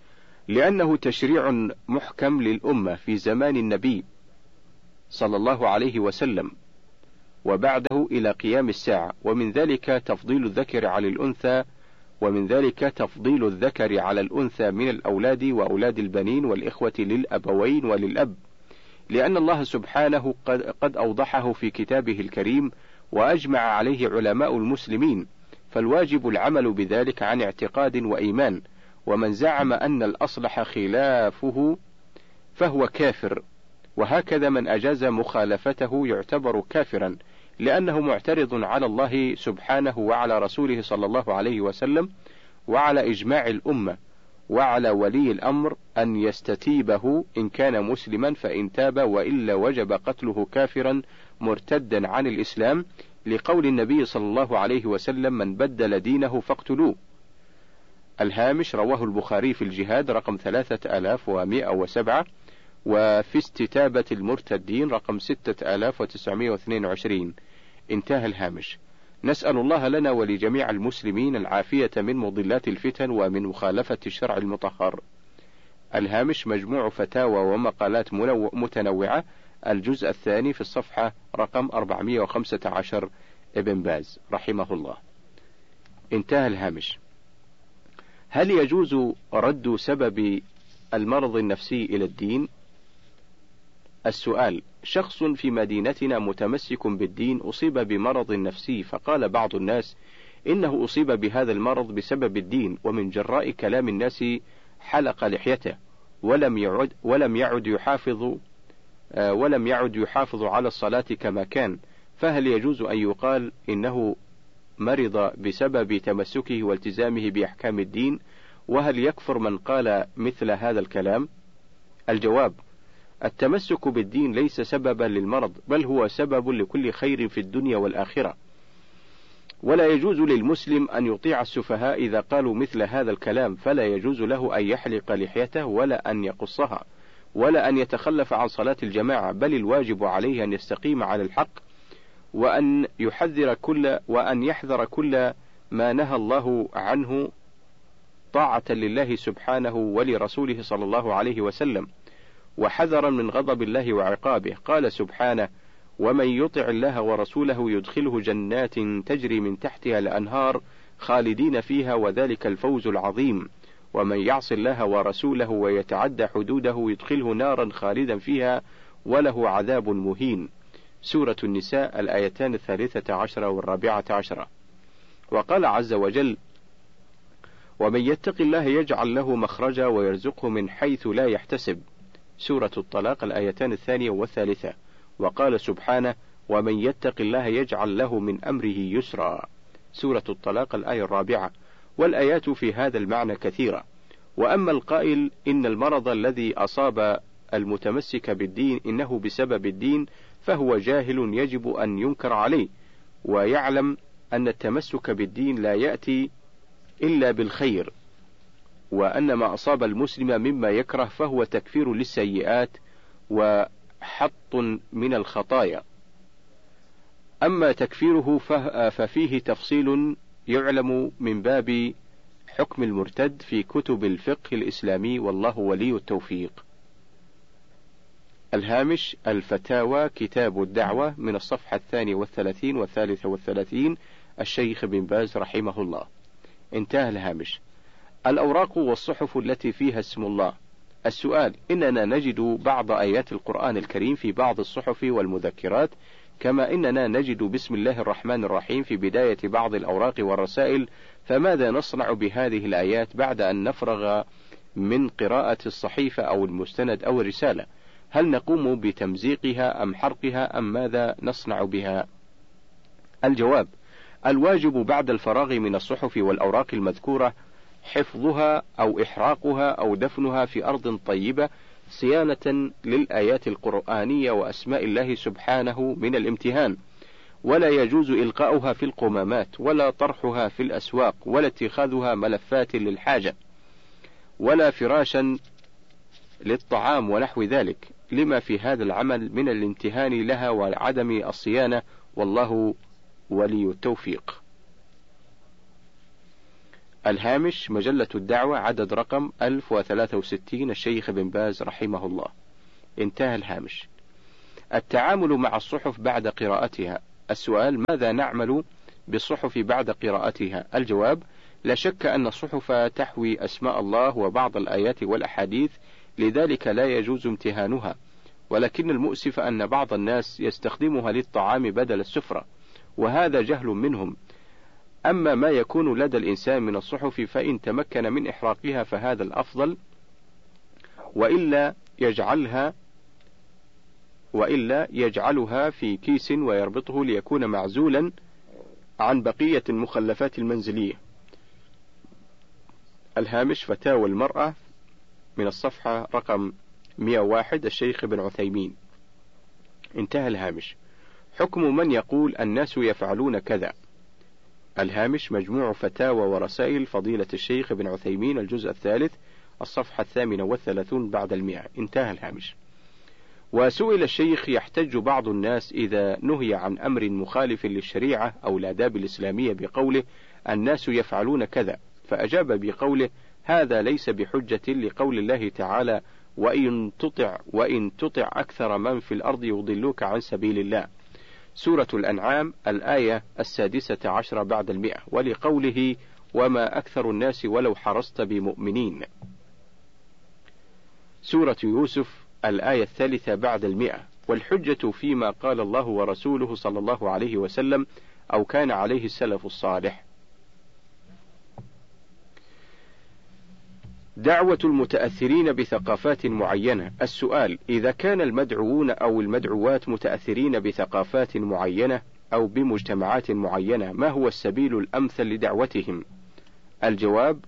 لأنه تشريع محكم للأمة في زمان النبي صلى الله عليه وسلم وبعده إلى قيام الساعة، ومن ذلك تفضيل الذكر على الأنثى ومن ذلك تفضيل الذكر على الأنثى من الأولاد وأولاد البنين والإخوة للأبوين وللأب، لأن الله سبحانه قد, قد أوضحه في كتابه الكريم وأجمع عليه علماء المسلمين، فالواجب العمل بذلك عن اعتقاد وإيمان، ومن زعم أن الأصلح خلافه فهو كافر، وهكذا من أجاز مخالفته يعتبر كافرا، لأنه معترض على الله سبحانه وعلى رسوله صلى الله عليه وسلم وعلى إجماع الأمة، وعلى ولي الأمر أن يستتيبه إن كان مسلما فإن تاب، وإلا وجب قتله كافرا مرتدا عن الإسلام، لقول النبي صلى الله عليه وسلم: من بدل دينه فاقتلوه. الهامش: رواه البخاري في الجهاد رقم ثلاثة آلاف ومئة وسبعة، وفي استتابة المرتدين رقم ستة آلاف وتسعمائة واثنين وعشرين. انتهى الهامش. نسأل الله لنا ولجميع المسلمين العافية من مضلات الفتن ومن مخالفة الشرع المطهر. الهامش: مجموع فتاوى ومقالات متنوعة، الجزء الثاني في الصفحة رقم أربعمائة وخمسة عشر، ابن باز رحمه الله. انتهى الهامش. هل يجوز رد سبب المرض النفسي إلى الدين؟ السؤال: شخص في مدينتنا متمسك بالدين أصيب بمرض نفسي، فقال بعض الناس إنه أصيب بهذا المرض بسبب الدين، ومن جراء كلام الناس حلق لحيته ولم يعد ولم يعد يحافظ ولم يعد يحافظ على الصلاة كما كان، فهل يجوز أن يقال إنه مرض بسبب تمسكه والتزامه بأحكام الدين؟ وهل يكفر من قال مثل هذا الكلام؟ الجواب: التمسك بالدين ليس سببا للمرض، بل هو سبب لكل خير في الدنيا والآخرة، ولا يجوز للمسلم أن يطيع السفهاء إذا قالوا مثل هذا الكلام، فلا يجوز له أن يحلق لحيته ولا أن يقصها ولا أن يتخلف عن صلاة الجماعة، بل الواجب عليه أن يستقيم على الحق، وأن يحذر كل وأن يحذر كل ما نهى الله عنه طاعة لله سبحانه ولرسوله صلى الله عليه وسلم، وحذرا من غضب الله وعقابه. قال سبحانه: ومن يطع الله ورسوله يدخله جنات تجري من تحتها الأنهار خالدين فيها وذلك الفوز العظيم، ومن يعص الله ورسوله ويتعدى حدوده يدخله نارا خالدا فيها وله عذاب مهين. سورة النساء الآيتان الثالثة عشرة والرابعة عشرة. وقال عز وجل: ومن يتق الله يجعل له مخرجا ويرزقه من حيث لا يحتسب. سورة الطلاق الآيتان الثانية والثالثة. وقال سبحانه: ومن يتق الله يجعل له من أمره يسرا. سورة الطلاق الآية الرابعة. والآيات في هذا المعنى كثيرة. وأما القائل إن المرض الذي أصاب المتمسك بالدين إنه بسبب الدين، فهو جاهل يجب أن ينكر عليه، ويعلم أن التمسك بالدين لا يأتي إلا بالخير، وأن ما أصاب المسلم مما يكره فهو تكفير للسيئات وحط من الخطايا. أما تكفيره ففيه تفصيل يعلم من باب حكم المرتد في كتب الفقه الإسلامي، والله ولي التوفيق. الهامش: الفتاوى كتاب الدعوة، من الصفحة الثانية والثلاثين والثالثة والثلاثين، الشيخ بن باز رحمه الله. انتهى الهامش. الأوراق والصحف التي فيها اسم الله. السؤال: إننا نجد بعض آيات القرآن الكريم في بعض الصحف والمذكرات، كما إننا نجد بسم الله الرحمن الرحيم في بداية بعض الأوراق والرسائل، فماذا نصنع بهذه الآيات بعد أن نفرغ من قراءة الصحيفة أو المستند أو الرسالة؟ هل نقوم بتمزيقها أم حرقها أم ماذا نصنع بها؟ الجواب: الواجب بعد الفراغ من الصحف والأوراق المذكورة حفظها أو إحراقها أو دفنها في أرض طيبة صيانة للآيات القرآنية وأسماء الله سبحانه من الامتهان، ولا يجوز إلقاؤها في القمامات ولا طرحها في الأسواق ولا اتخاذها ملفات للحاجة ولا فراشا للطعام ونحو ذلك، لما في هذا العمل من الامتهان لها وعدم الصيانة، والله ولي التوفيق. الهامش مجلة الدعوة عدد رقم ألف وثلاثة وستين الشيخ بن باز رحمه الله. انتهى الهامش. التعامل مع الصحف بعد قراءتها. السؤال: ماذا نعمل بالصحف بعد قراءتها؟ الجواب: لا شك أن الصحف تحوي أسماء الله وبعض الآيات والأحاديث، لذلك لا يجوز امتهانها، ولكن المؤسف أن بعض الناس يستخدمها للطعام بدل السفرة، وهذا جهل منهم. أما ما يكون لدى الإنسان من الصحف فإن تمكن من إحراقها فهذا الأفضل، وإلا يجعلها وإلا يجعلها في كيس ويربطه ليكون معزولا عن بقية المخلفات المنزلية. الهامش فتاوى المرأة من الصفحة رقم مئة وواحد الشيخ بن عثيمين. انتهى الهامش. حكم من يقول الناس يفعلون كذا. الهامش مجموع فتاوى ورسائل فضيلة الشيخ بن عثيمين الجزء الثالث الصفحة الثامنة والثلاثون بعد المئة. انتهى الهامش. وسئل الشيخ: يحتج بعض الناس إذا نهي عن أمر مخالف للشريعة أو الآداب الإسلامية بقوله الناس يفعلون كذا، فأجاب بقوله: هذا ليس بحجة لقول الله تعالى: وإن تطع وإن تطع أكثر من في الأرض يضلوك عن سبيل الله. سورة الأنعام الآية السادسة عشر بعد المئة، ولقوله: وما أكثر الناس ولو حرصت بمؤمنين. سورة يوسف الآية الثالثة بعد المئة، والحجة فيما قال الله ورسوله صلى الله عليه وسلم أو كان عليه السلف الصالح. دعوة المتأثرين بثقافات معينة. السؤال: إذا كان المدعوون أو المدعوات متأثرين بثقافات معينة أو بمجتمعات معينة، ما هو السبيل الأمثل لدعوتهم؟ الجواب: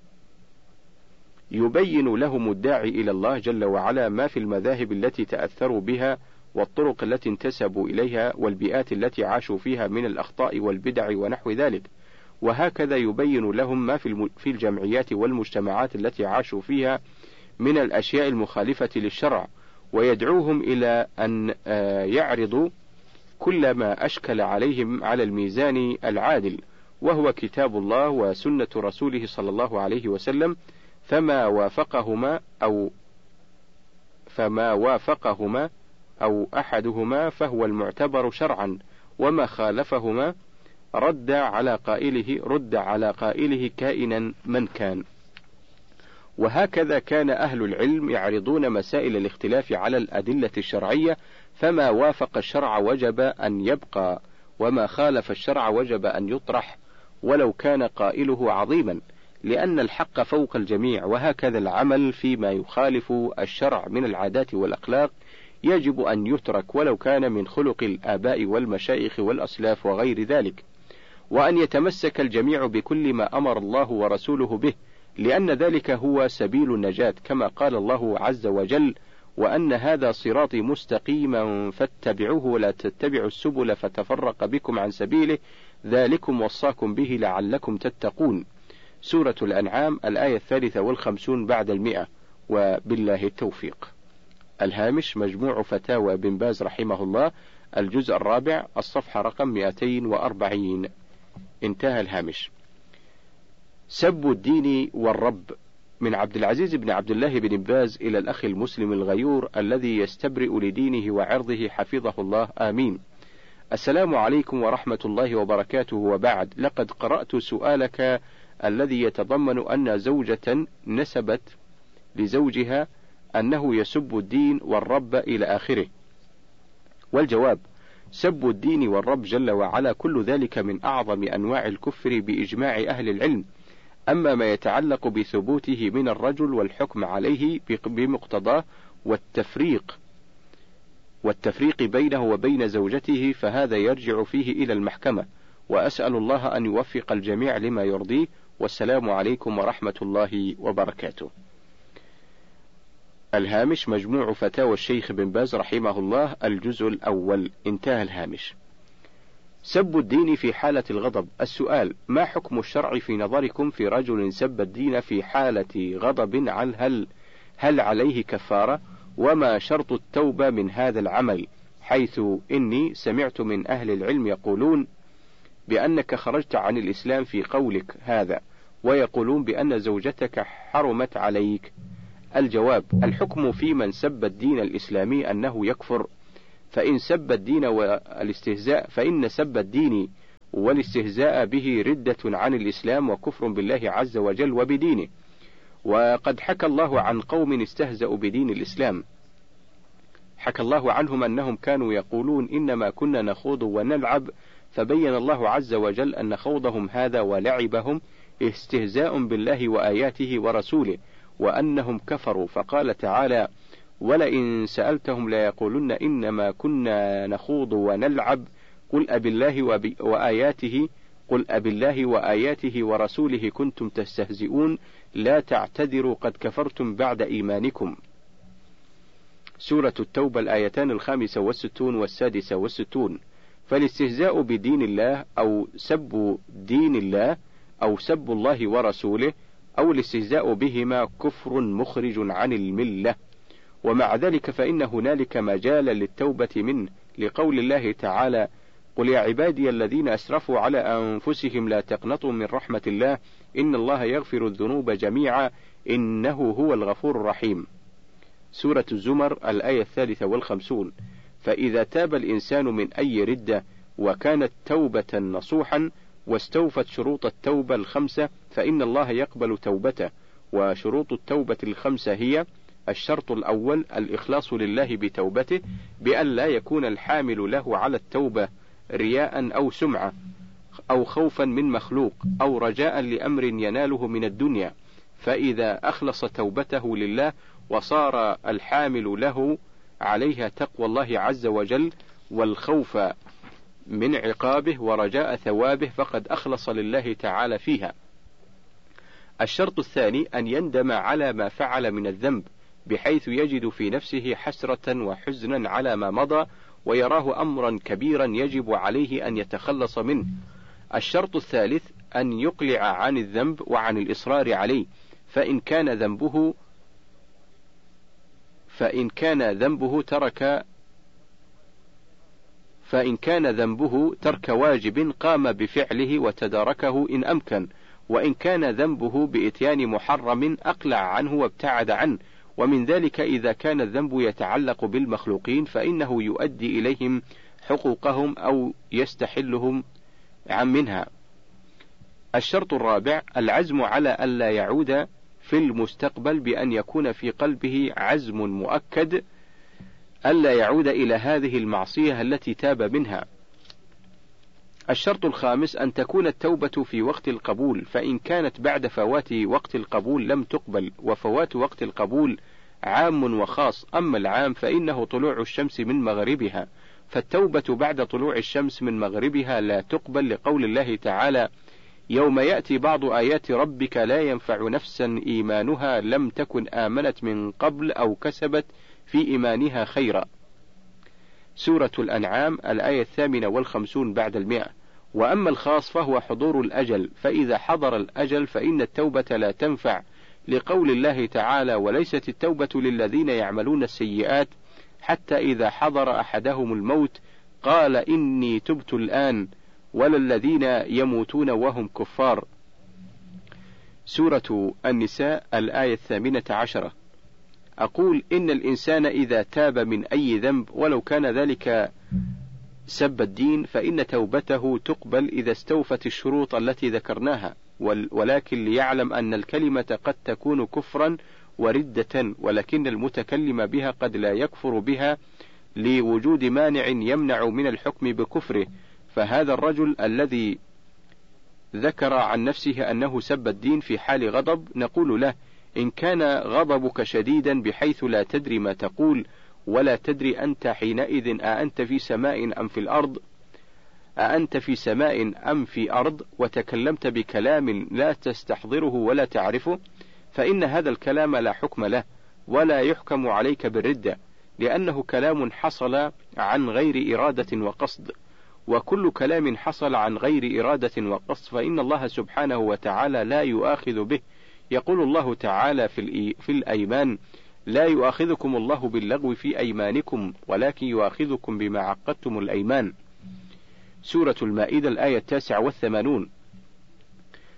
يبين لهم الداعي إلى الله جل وعلا ما في المذاهب التي تأثروا بها والطرق التي انتسبوا إليها والبيئات التي عاشوا فيها من الأخطاء والبدع ونحو ذلك، وهكذا يبين لهم ما في الجمعيات والمجتمعات التي عاشوا فيها من الأشياء المخالفة للشرع، ويدعوهم إلى أن يعرضوا كل ما أشكل عليهم على الميزان العادل، وهو كتاب الله وسنة رسوله صلى الله عليه وسلم، فما وافقهما أو فما وافقهما أو أحدهما فهو المعتبر شرعا، وما خالفهما رد على قائله رد على قائله كائنا من كان. وهكذا كان أهل العلم يعرضون مسائل الاختلاف على الأدلة الشرعية، فما وافق الشرع وجب أن يبقى، وما خالف الشرع وجب أن يطرح ولو كان قائله عظيما، لأن الحق فوق الجميع. وهكذا العمل فيما يخالف الشرع من العادات والأخلاق يجب أن يترك ولو كان من خلق الآباء والمشايخ والأسلاف وغير ذلك، وأن يتمسك الجميع بكل ما أمر الله ورسوله به، لأن ذلك هو سبيل النجاة، كما قال الله عز وجل: وأن هذا صراطي مستقيما فاتبعوه ولا تتبعوا السبل فتفرق بكم عن سبيله ذلكم وصاكم به لعلكم تتقون. سورة الأنعام الآية الثالثة والخمسون بعد المئة، وبالله التوفيق. الهامش مجموع فتاوى بن باز رحمه الله الجزء الرابع الصفحة رقم مئتين وأربعين. انتهى الهامش. سب الدين والرب. من عبد العزيز بن عبد الله بن باز إلى الأخ المسلم الغيور الذي يستبرئ لدينه وعرضه حفظه الله آمين. السلام عليكم ورحمة الله وبركاته، وبعد، لقد قرأت سؤالك الذي يتضمن أن زوجة نسبت لزوجها أنه يسب الدين والرب إلى آخره. والجواب: سب الدين والرب جل وعلا كل ذلك من أعظم أنواع الكفر بإجماع أهل العلم. أما ما يتعلق بثبوته من الرجل والحكم عليه بمقتضاه والتفريق والتفريق بينه وبين زوجته فهذا يرجع فيه إلى المحكمة، وأسأل الله أن يوفق الجميع لما يرضيه، والسلام عليكم ورحمة الله وبركاته. الهامش مجموع فتاوى الشيخ بن باز رحمه الله الجزء الأول. انتهى الهامش. سب الدين في حالة الغضب. السؤال: ما حكم الشرع في نظركم في رجل سب الدين في حالة غضب؟ هل هل عليه كفارة؟ وما شرط التوبة من هذا العمل؟ حيث إني سمعت من أهل العلم يقولون بأنك خرجت عن الإسلام في قولك هذا، ويقولون بأن زوجتك حرمت عليك. الجواب: الحكم في من سب الدين الإسلامي أنه يكفر، فإن سب الدين والاستهزاء فإن سب الدين والاستهزاء به ردة عن الإسلام وكفر بالله عز وجل وبدينه. وقد حكى الله عن قوم استهزأوا بدين الإسلام، حكى الله عنهم أنهم كانوا يقولون إنما كنا نخوض ونلعب، فبين الله عز وجل أن خوضهم هذا ولعبهم استهزاء بالله وآياته ورسوله، وأنهم كفروا، فقال تعالى: ولئن سألتهم ليقولن إنما كنا نخوض ونلعب قل أبالله وآياته قل أبالله وآياته ورسوله كنتم تستهزئون لا تعتذروا قد كفرتم بعد إيمانكم. سورة التوبة الآيتان الخامسة والستون والسادسة والستون. فالاستهزاء بدين الله أو سب دين الله أو سب الله ورسوله أو الاستهزاء بهما كفر مخرج عن الملة، ومع ذلك فإن هنالك مجالا للتوبة منه، لقول الله تعالى: قل يا عبادي الذين أسرفوا على أنفسهم لا تقنطوا من رحمة الله إن الله يغفر الذنوب جميعا إنه هو الغفور الرحيم. سورة الزمر الآية الثالثة والخمسون. فإذا تاب الإنسان من أي ردة وكانت توبة نصوحا واستوفت شروط التوبة الخمسة فإن الله يقبل توبته. وشروط التوبة الخمسة هي: الشرط الأول الإخلاص لله بتوبته، بأن لا يكون الحامل له على التوبة رياء أو سمعة أو خوفا من مخلوق أو رجاء لأمر يناله من الدنيا، فإذا أخلص توبته لله وصار الحامل له عليها تقوى الله عز وجل والخوف من عقابه ورجاء ثوابه فقد أخلص لله تعالى فيها. الشرط الثاني أن يندم على ما فعل من الذنب بحيث يجد في نفسه حسرة وحزنا على ما مضى ويراه أمرا كبيرا يجب عليه أن يتخلص منه. الشرط الثالث أن يقلع عن الذنب وعن الإصرار عليه، فإن كان ذنبه فإن كان ذنبه ترك فإن كان ذنبه ترك واجب قام بفعله وتداركه إن أمكن، وإن كان ذنبه بإتيان محرم أقلع عنه وابتعد عنه. ومن ذلك إذا كان الذنب يتعلق بالمخلوقين فإنه يؤدي إليهم حقوقهم أو يستحلهم عن منها. الشرط الرابع العزم على ألا يعود في المستقبل، بأن يكون في قلبه عزم مؤكد ألا يعود إلى هذه المعصية التي تاب منها. الشرط الخامس أن تكون التوبة في وقت القبول، فإن كانت بعد فوات وقت القبول لم تقبل، وفوات وقت القبول عام وخاص، أما العام فإنه طلوع الشمس من مغربها، فالتوبة بعد طلوع الشمس من مغربها لا تقبل، لقول الله تعالى: يوم يأتي بعض آيات ربك لا ينفع نفسا إيمانها لم تكن آمنت من قبل أو كسبت في إيمانها خيرا. سورة الأنعام الآية الثامنة والخمسون بعد المئة. وأما الخاص فهو حضور الأجل، فإذا حضر الأجل فإن التوبة لا تنفع، لقول الله تعالى: وليست التوبة للذين يعملون السيئات حتى إذا حضر أحدهم الموت قال إني تبت الآن، ولا الذين يموتون وهم كفار. سورة النساء الآية الثامنة عشرة. أقول إن الإنسان إذا تاب من أي ذنب ولو كان ذلك سب الدين فإن توبته تقبل إذا استوفت الشروط التي ذكرناها، ولكن ليعلم أن الكلمة قد تكون كفرا وردة، ولكن المتكلم بها قد لا يكفر بها لوجود مانع يمنع من الحكم بكفره. فهذا الرجل الذي ذكر عن نفسه أنه سب الدين في حال غضب نقول له: إن كان غضبك شديدا بحيث لا تدري ما تقول ولا تدري أنت حينئذ أأنت في سماء أم في الأرض أأنت في سماء أم في أرض وتكلمت بكلام لا تستحضره ولا تعرفه، فإن هذا الكلام لا حكم له ولا يحكم عليك بالردة، لأنه كلام حصل عن غير إرادة وقصد، وكل كلام حصل عن غير إرادة وقصد فإن الله سبحانه وتعالى لا يؤاخذ به. يقول الله تعالى في, في الأيمان: لا يؤاخذكم الله باللغو في أيمانكم ولكن يؤاخذكم بما عقدتم الأيمان. سورة المائدة الآية التاسعة والثمانون.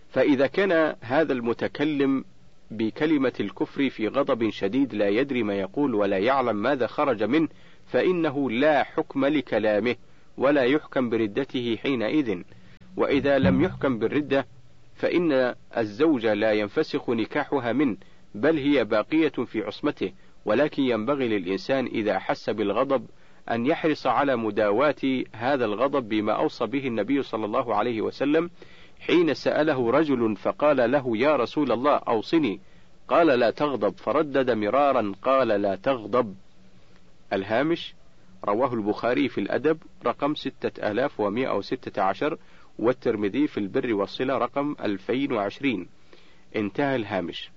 فإذا كان هذا المتكلم بكلمة الكفر في غضب شديد لا يدري ما يقول ولا يعلم ماذا خرج منه، فإنه لا حكم لكلامه ولا يحكم بردته حينئذ. وإذا لم يحكم بالردة فإن الزوج لا ينفسخ نكاحها منه، بل هي باقية في عصمته، ولكن ينبغي للإنسان إذا أحس بالغضب أن يحرص على مداواة هذا الغضب بما أوصى به النبي صلى الله عليه وسلم حين سأله رجل فقال له: يا رسول الله أوصني، قال: لا تغضب، فردد مرارا قال: لا تغضب. الهامش: رواه البخاري في الأدب رقم ستة آلاف ومئة وستة عشر، والترمذي في البر والصلة رقم ألفين وعشرين. انتهى الهامش.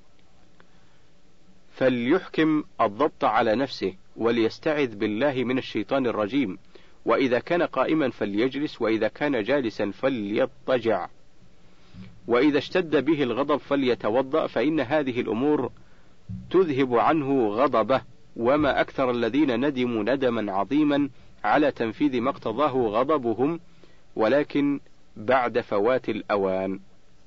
فليحكم الضبط على نفسه وليستعذ بالله من الشيطان الرجيم، وإذا كان قائما فليجلس، وإذا كان جالسا فليضطجع، وإذا اشتد به الغضب فليتوضأ، فإن هذه الأمور تذهب عنه غضبه. وما أكثر الذين ندموا ندما عظيما على تنفيذ ما اقتضاه غضبهم، ولكن بعد فوات الأوان.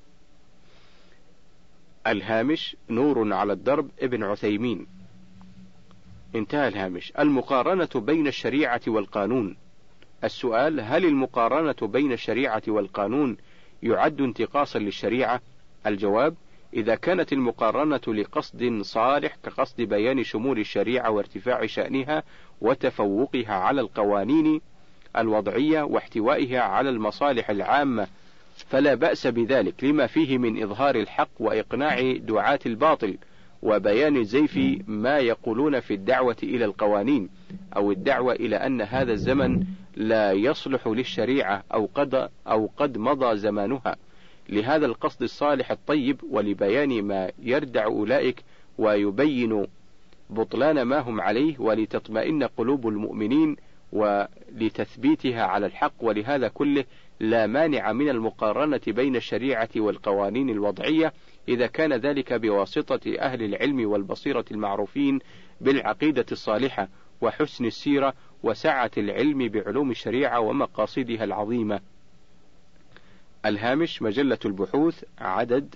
الهامش: نور على الدرب ابن عثيمين. انتهى الهامش. المقارنة بين الشريعة والقانون. السؤال: هل المقارنة بين الشريعة والقانون يعد انتقاصا للشريعة؟ الجواب: إذا كانت المقارنة لقصد صالح كقصد بيان شمول الشريعة وارتفاع شأنها وتفوقها على القوانين الوضعية واحتوائها على المصالح العامة فلا بأس بذلك، لما فيه من إظهار الحق وإقناع دعاة الباطل وبيان زيف ما يقولون في الدعوة إلى القوانين أو الدعوة إلى أن هذا الزمن لا يصلح للشريعة أو قد, أو قد مضى زمانها، لهذا القصد الصالح الطيب ولبيان ما يردع أولئك ويبين بطلان ما هم عليه ولتطمئن قلوب المؤمنين ولتثبيتها على الحق. ولهذا كله لا مانع من المقارنة بين الشريعة والقوانين الوضعية إذا كان ذلك بواسطة أهل العلم والبصيرة المعروفين بالعقيدة الصالحة وحسن السيرة وسعة العلم بعلوم الشريعة ومقاصدها العظيمة. الهامش: مجلة البحوث، عدد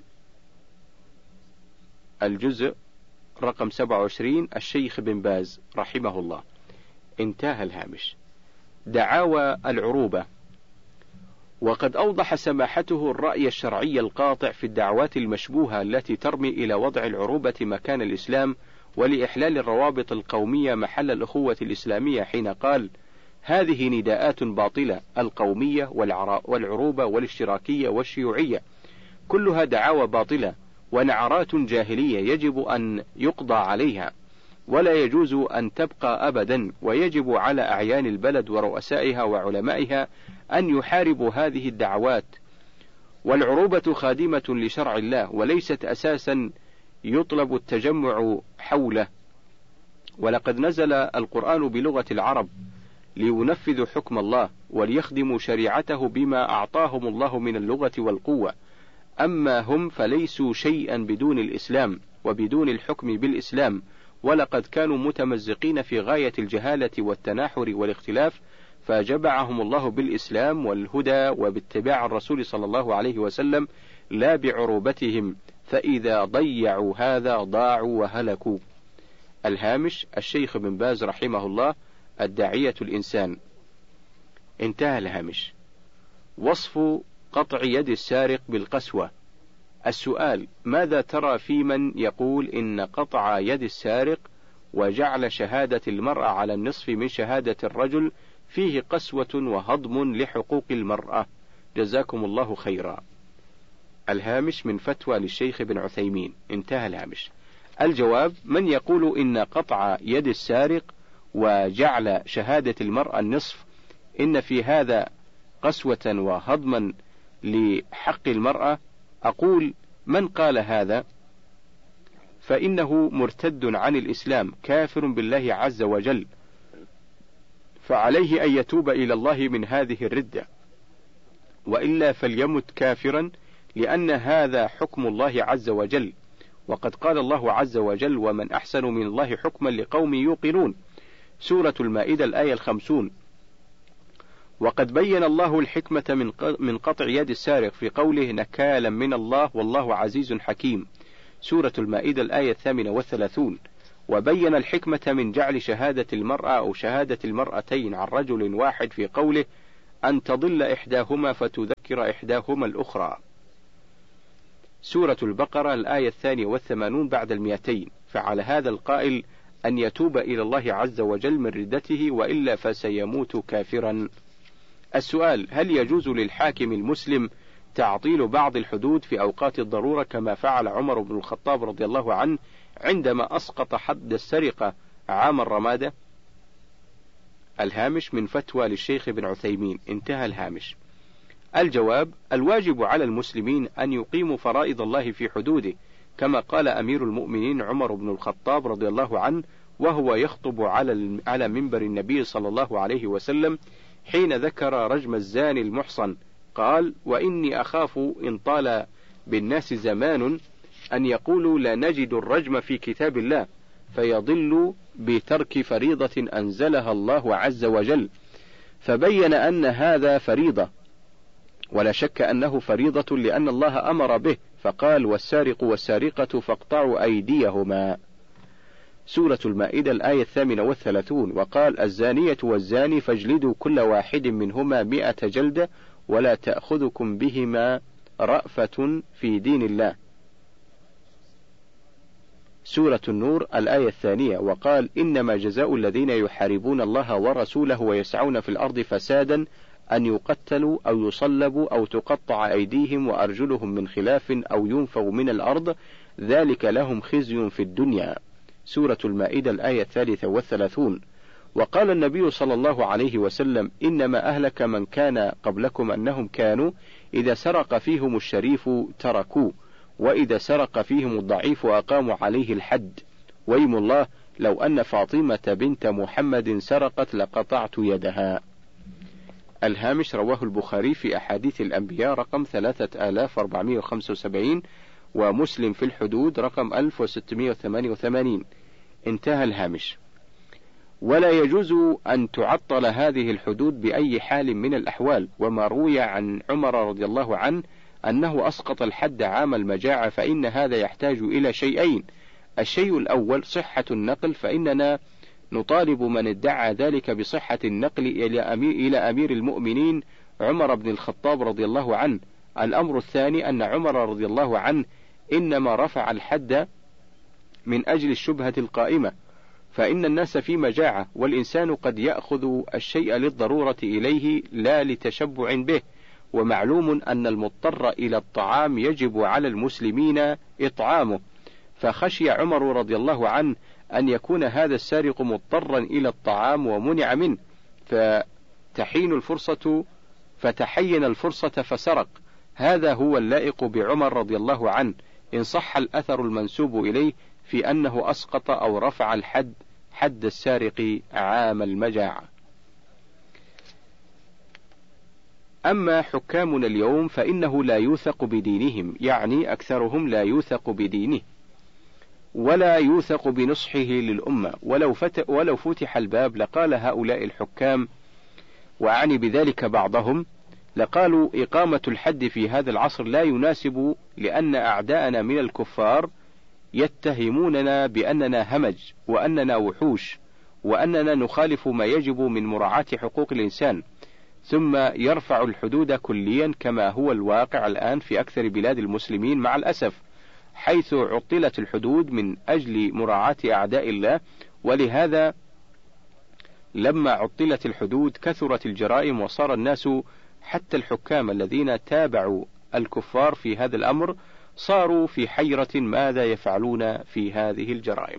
الجزء رقم سبعة وعشرين، الشيخ بن باز رحمه الله. انتهى الهامش. دعاوى العروبة. وقد أوضح سماحته الرأي الشرعي القاطع في الدعوات المشبوهة التي ترمي إلى وضع العروبة مكان الإسلام ولإحلال الروابط القومية محل الأخوة الإسلامية، حين قال: هذه نداءات باطلة، القومية والعروبة والاشتراكية والشيوعية كلها دعاوى باطلة ونعرات جاهلية يجب أن يقضى عليها ولا يجوز أن تبقى أبدا، ويجب على أعيان البلد ورؤسائها وعلمائها أن يحاربوا هذه الدعوات. والعروبة خادمة لشرع الله وليست أساسا يطلب التجمع حوله، ولقد نزل القرآن بلغة العرب لينفذوا حكم الله وليخدموا شريعته بما أعطاهم الله من اللغة والقوة، أما هم فليسوا شيئا بدون الإسلام وبدون الحكم بالإسلام، ولقد كانوا متمزقين في غاية الجهالة والتناحر والاختلاف، فجمعهم الله بالإسلام والهدى وباتباع الرسول صلى الله عليه وسلم لا بعروبتهم، فإذا ضيعوا هذا ضاعوا وهلكوا. الهامش: الشيخ بن باز رحمه الله، الداعية الإنسان. انتهى الهامش. وصف قطع يد السارق بالقسوة. السؤال: ماذا ترى في من يقول إن قطع يد السارق وجعل شهادة المرأة على النصف من شهادة الرجل فيه قسوة وهضم لحقوق المرأة؟ جزاكم الله خيرا. الهامش من فتوى للشيخ بن عثيمين. انتهى الهامش. الجواب: من يقول إن قطع يد السارق وجعل شهادة المرأة النصف إن في هذا قسوة وهضما لحق المرأة، أقول: من قال هذا فإنه مرتد عن الإسلام كافر بالله عز وجل، فعليه أن يتوب إلى الله من هذه الردة، وإلا فليمت كافرا، لأن هذا حكم الله عز وجل، وقد قال الله عز وجل: ومن أحسن من الله حكما لقوم يوقنون، سورة المائدة الآية الخمسون. وقد بين الله الحكمة من قطع يد السارق في قوله نكالا من الله والله عزيز حكيم، سورة المائدة الآية الثامنة والثلاثون. وبين الحكمة من جعل شهادة المرأة أو شهادة المرأتين عن رجل واحد في قوله أن تضل إحداهما فتذكر إحداهما الأخرى، سورة البقرة الآية الثانية والثمانون بعد المئتين. فعلى هذا القائل أن يتوب إلى الله عز وجل من ردته وإلا فسيموت كافرا. السؤال: هل يجوز للحاكم المسلم تعطيل بعض الحدود في أوقات الضرورة كما فعل عمر بن الخطاب رضي الله عنه عندما أسقط حد السرقة عام الرمادة؟ الهامش من فتوى للشيخ ابن عثيمين، انتهى الهامش. الجواب: الواجب على المسلمين أن يقيموا فرائض الله في حدوده، كما قال أمير المؤمنين عمر بن الخطاب رضي الله عنه وهو يخطب على على منبر النبي صلى الله عليه وسلم حين ذكر رجم الزاني المحصن، قال: وإني أخاف إن طال بالناس زمان أن يقولوا لا نجد الرجم في كتاب الله فيضل بترك فريضة أنزلها الله عز وجل. فبين أن هذا فريضة، ولا شك أنه فريضة لأن الله أمر به، فقال: والسارق والسارقة فاقطعوا أيديهما، سورة المائدة الآية الثامنة والثلاثون. وقال: الزانية والزاني فاجلدوا كل واحد منهما مئة جلدة ولا تأخذكم بهما رأفة في دين الله، سورة النور الآية الثانية. وقال: إنما جزاء الذين يحاربون الله ورسوله ويسعون في الأرض فسادا أن يقتلوا أو يصلبوا أو تقطع أيديهم وأرجلهم من خلاف أو ينفوا من الأرض، ذلك لهم خزي في الدنيا، سورة المائدة الآية الثالثة والثلاثون. وقال النبي صلى الله عليه وسلم: إنما أهلك من كان قبلكم أنهم كانوا إذا سرق فيهم الشريف تركوه، وإذا سرق فيهم الضعيف أقاموا عليه الحد، ويم الله لو أن فاطمة بنت محمد سرقت لقطعت يدها. الهامش: رواه البخاري في أحاديث الأنبياء رقم ثلاثة آلاف وأربعمائة وخمسة وسبعين، ومسلم في الحدود رقم ألف وستمائة وثمانية وثمانين، انتهى الهامش. ولا يجوز أن تعطل هذه الحدود بأي حال من الأحوال. وما روي عن عمر رضي الله عنه أنه أسقط الحد عام المجاعة فإن هذا يحتاج إلى شيئين: الشيء الأول صحة النقل، فإننا نطالب من ادعى ذلك بصحة النقل إلى أمير, إلى أمير المؤمنين عمر بن الخطاب رضي الله عنه. الأمر الثاني أن عمر رضي الله عنه إنما رفع الحد من أجل الشبهة القائمة، فإن الناس في مجاعة، والإنسان قد يأخذ الشيء للضرورة إليه لا لتشبع به، ومعلوم أن المضطر إلى الطعام يجب على المسلمين إطعامه، فخشي عمر رضي الله عنه أن يكون هذا السارق مضطرا إلى الطعام ومنع منه، فتحين الفرصة فتحين الفرصة فسرق. هذا هو اللائق بعمر رضي الله عنه إن صح الأثر المنسوب إليه في أنه أسقط أو رفع الحد حد السارق عام المجاعة. أما حكامنا اليوم فإنه لا يوثق بدينهم، يعني أكثرهم لا يوثق بدينه ولا يوثق بنصحه للأمة، ولو, فت ولو فتح الباب لقال هؤلاء الحكام، وأعني بذلك بعضهم، لقالوا إقامة الحد في هذا العصر لا يناسب، لأن أعداءنا من الكفار يتهموننا بأننا همج وأننا وحوش وأننا نخالف ما يجب من مراعاة حقوق الإنسان، ثم يرفع الحدود كليا كما هو الواقع الآن في أكثر بلاد المسلمين مع الأسف، حيث عطلت الحدود من أجل مراعاة أعداء الله. ولهذا لما عطلت الحدود كثرت الجرائم، وصار الناس حتى الحكام الذين تابعوا الكفار في هذا الأمر صاروا في حيرة ماذا يفعلون في هذه الجرائم.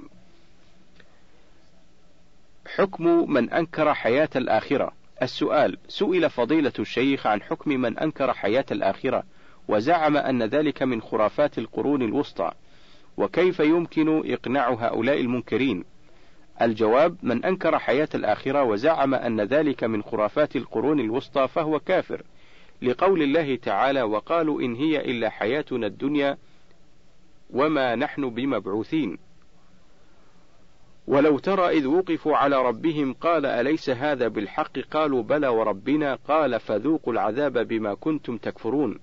حكم من أنكر حياة الآخرة. السؤال: سئل فضيلة الشيخ عن حكم من أنكر حياة الآخرة وزعم أن ذلك من خرافات القرون الوسطى، وكيف يمكن إقناع هؤلاء المنكرين؟ الجواب: من أنكر حياة الآخرة وزعم أن ذلك من خرافات القرون الوسطى فهو كافر، لقول الله تعالى: وقالوا إن هي إلا حياتنا الدنيا وما نحن بمبعوثين. ولو ترى إذ وقفوا على ربهم قال أليس هذا بالحق قالوا بلى وربنا قال فذوقوا العذاب بما كنتم تكفرون.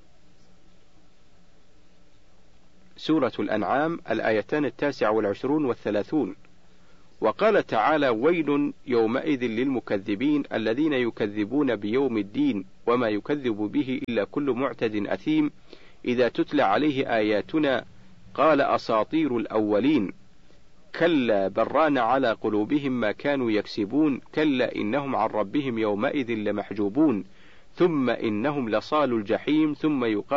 سورة الأنعام الآيتان التاسع والعشرون والثلاثون. وقال تعالى ويل يومئذ للمكذبين الذين يكذبون بيوم الدين وما يكذب به إلا كل معتد أثيم إذا تتلى عليه آياتنا قال أساطير الأولين كلا بران على قلوبهم ما كانوا يكسبون كلا إنهم عن ربهم يومئذ لمحجوبون ثم إنهم لصالوا الجحيم ثم يقال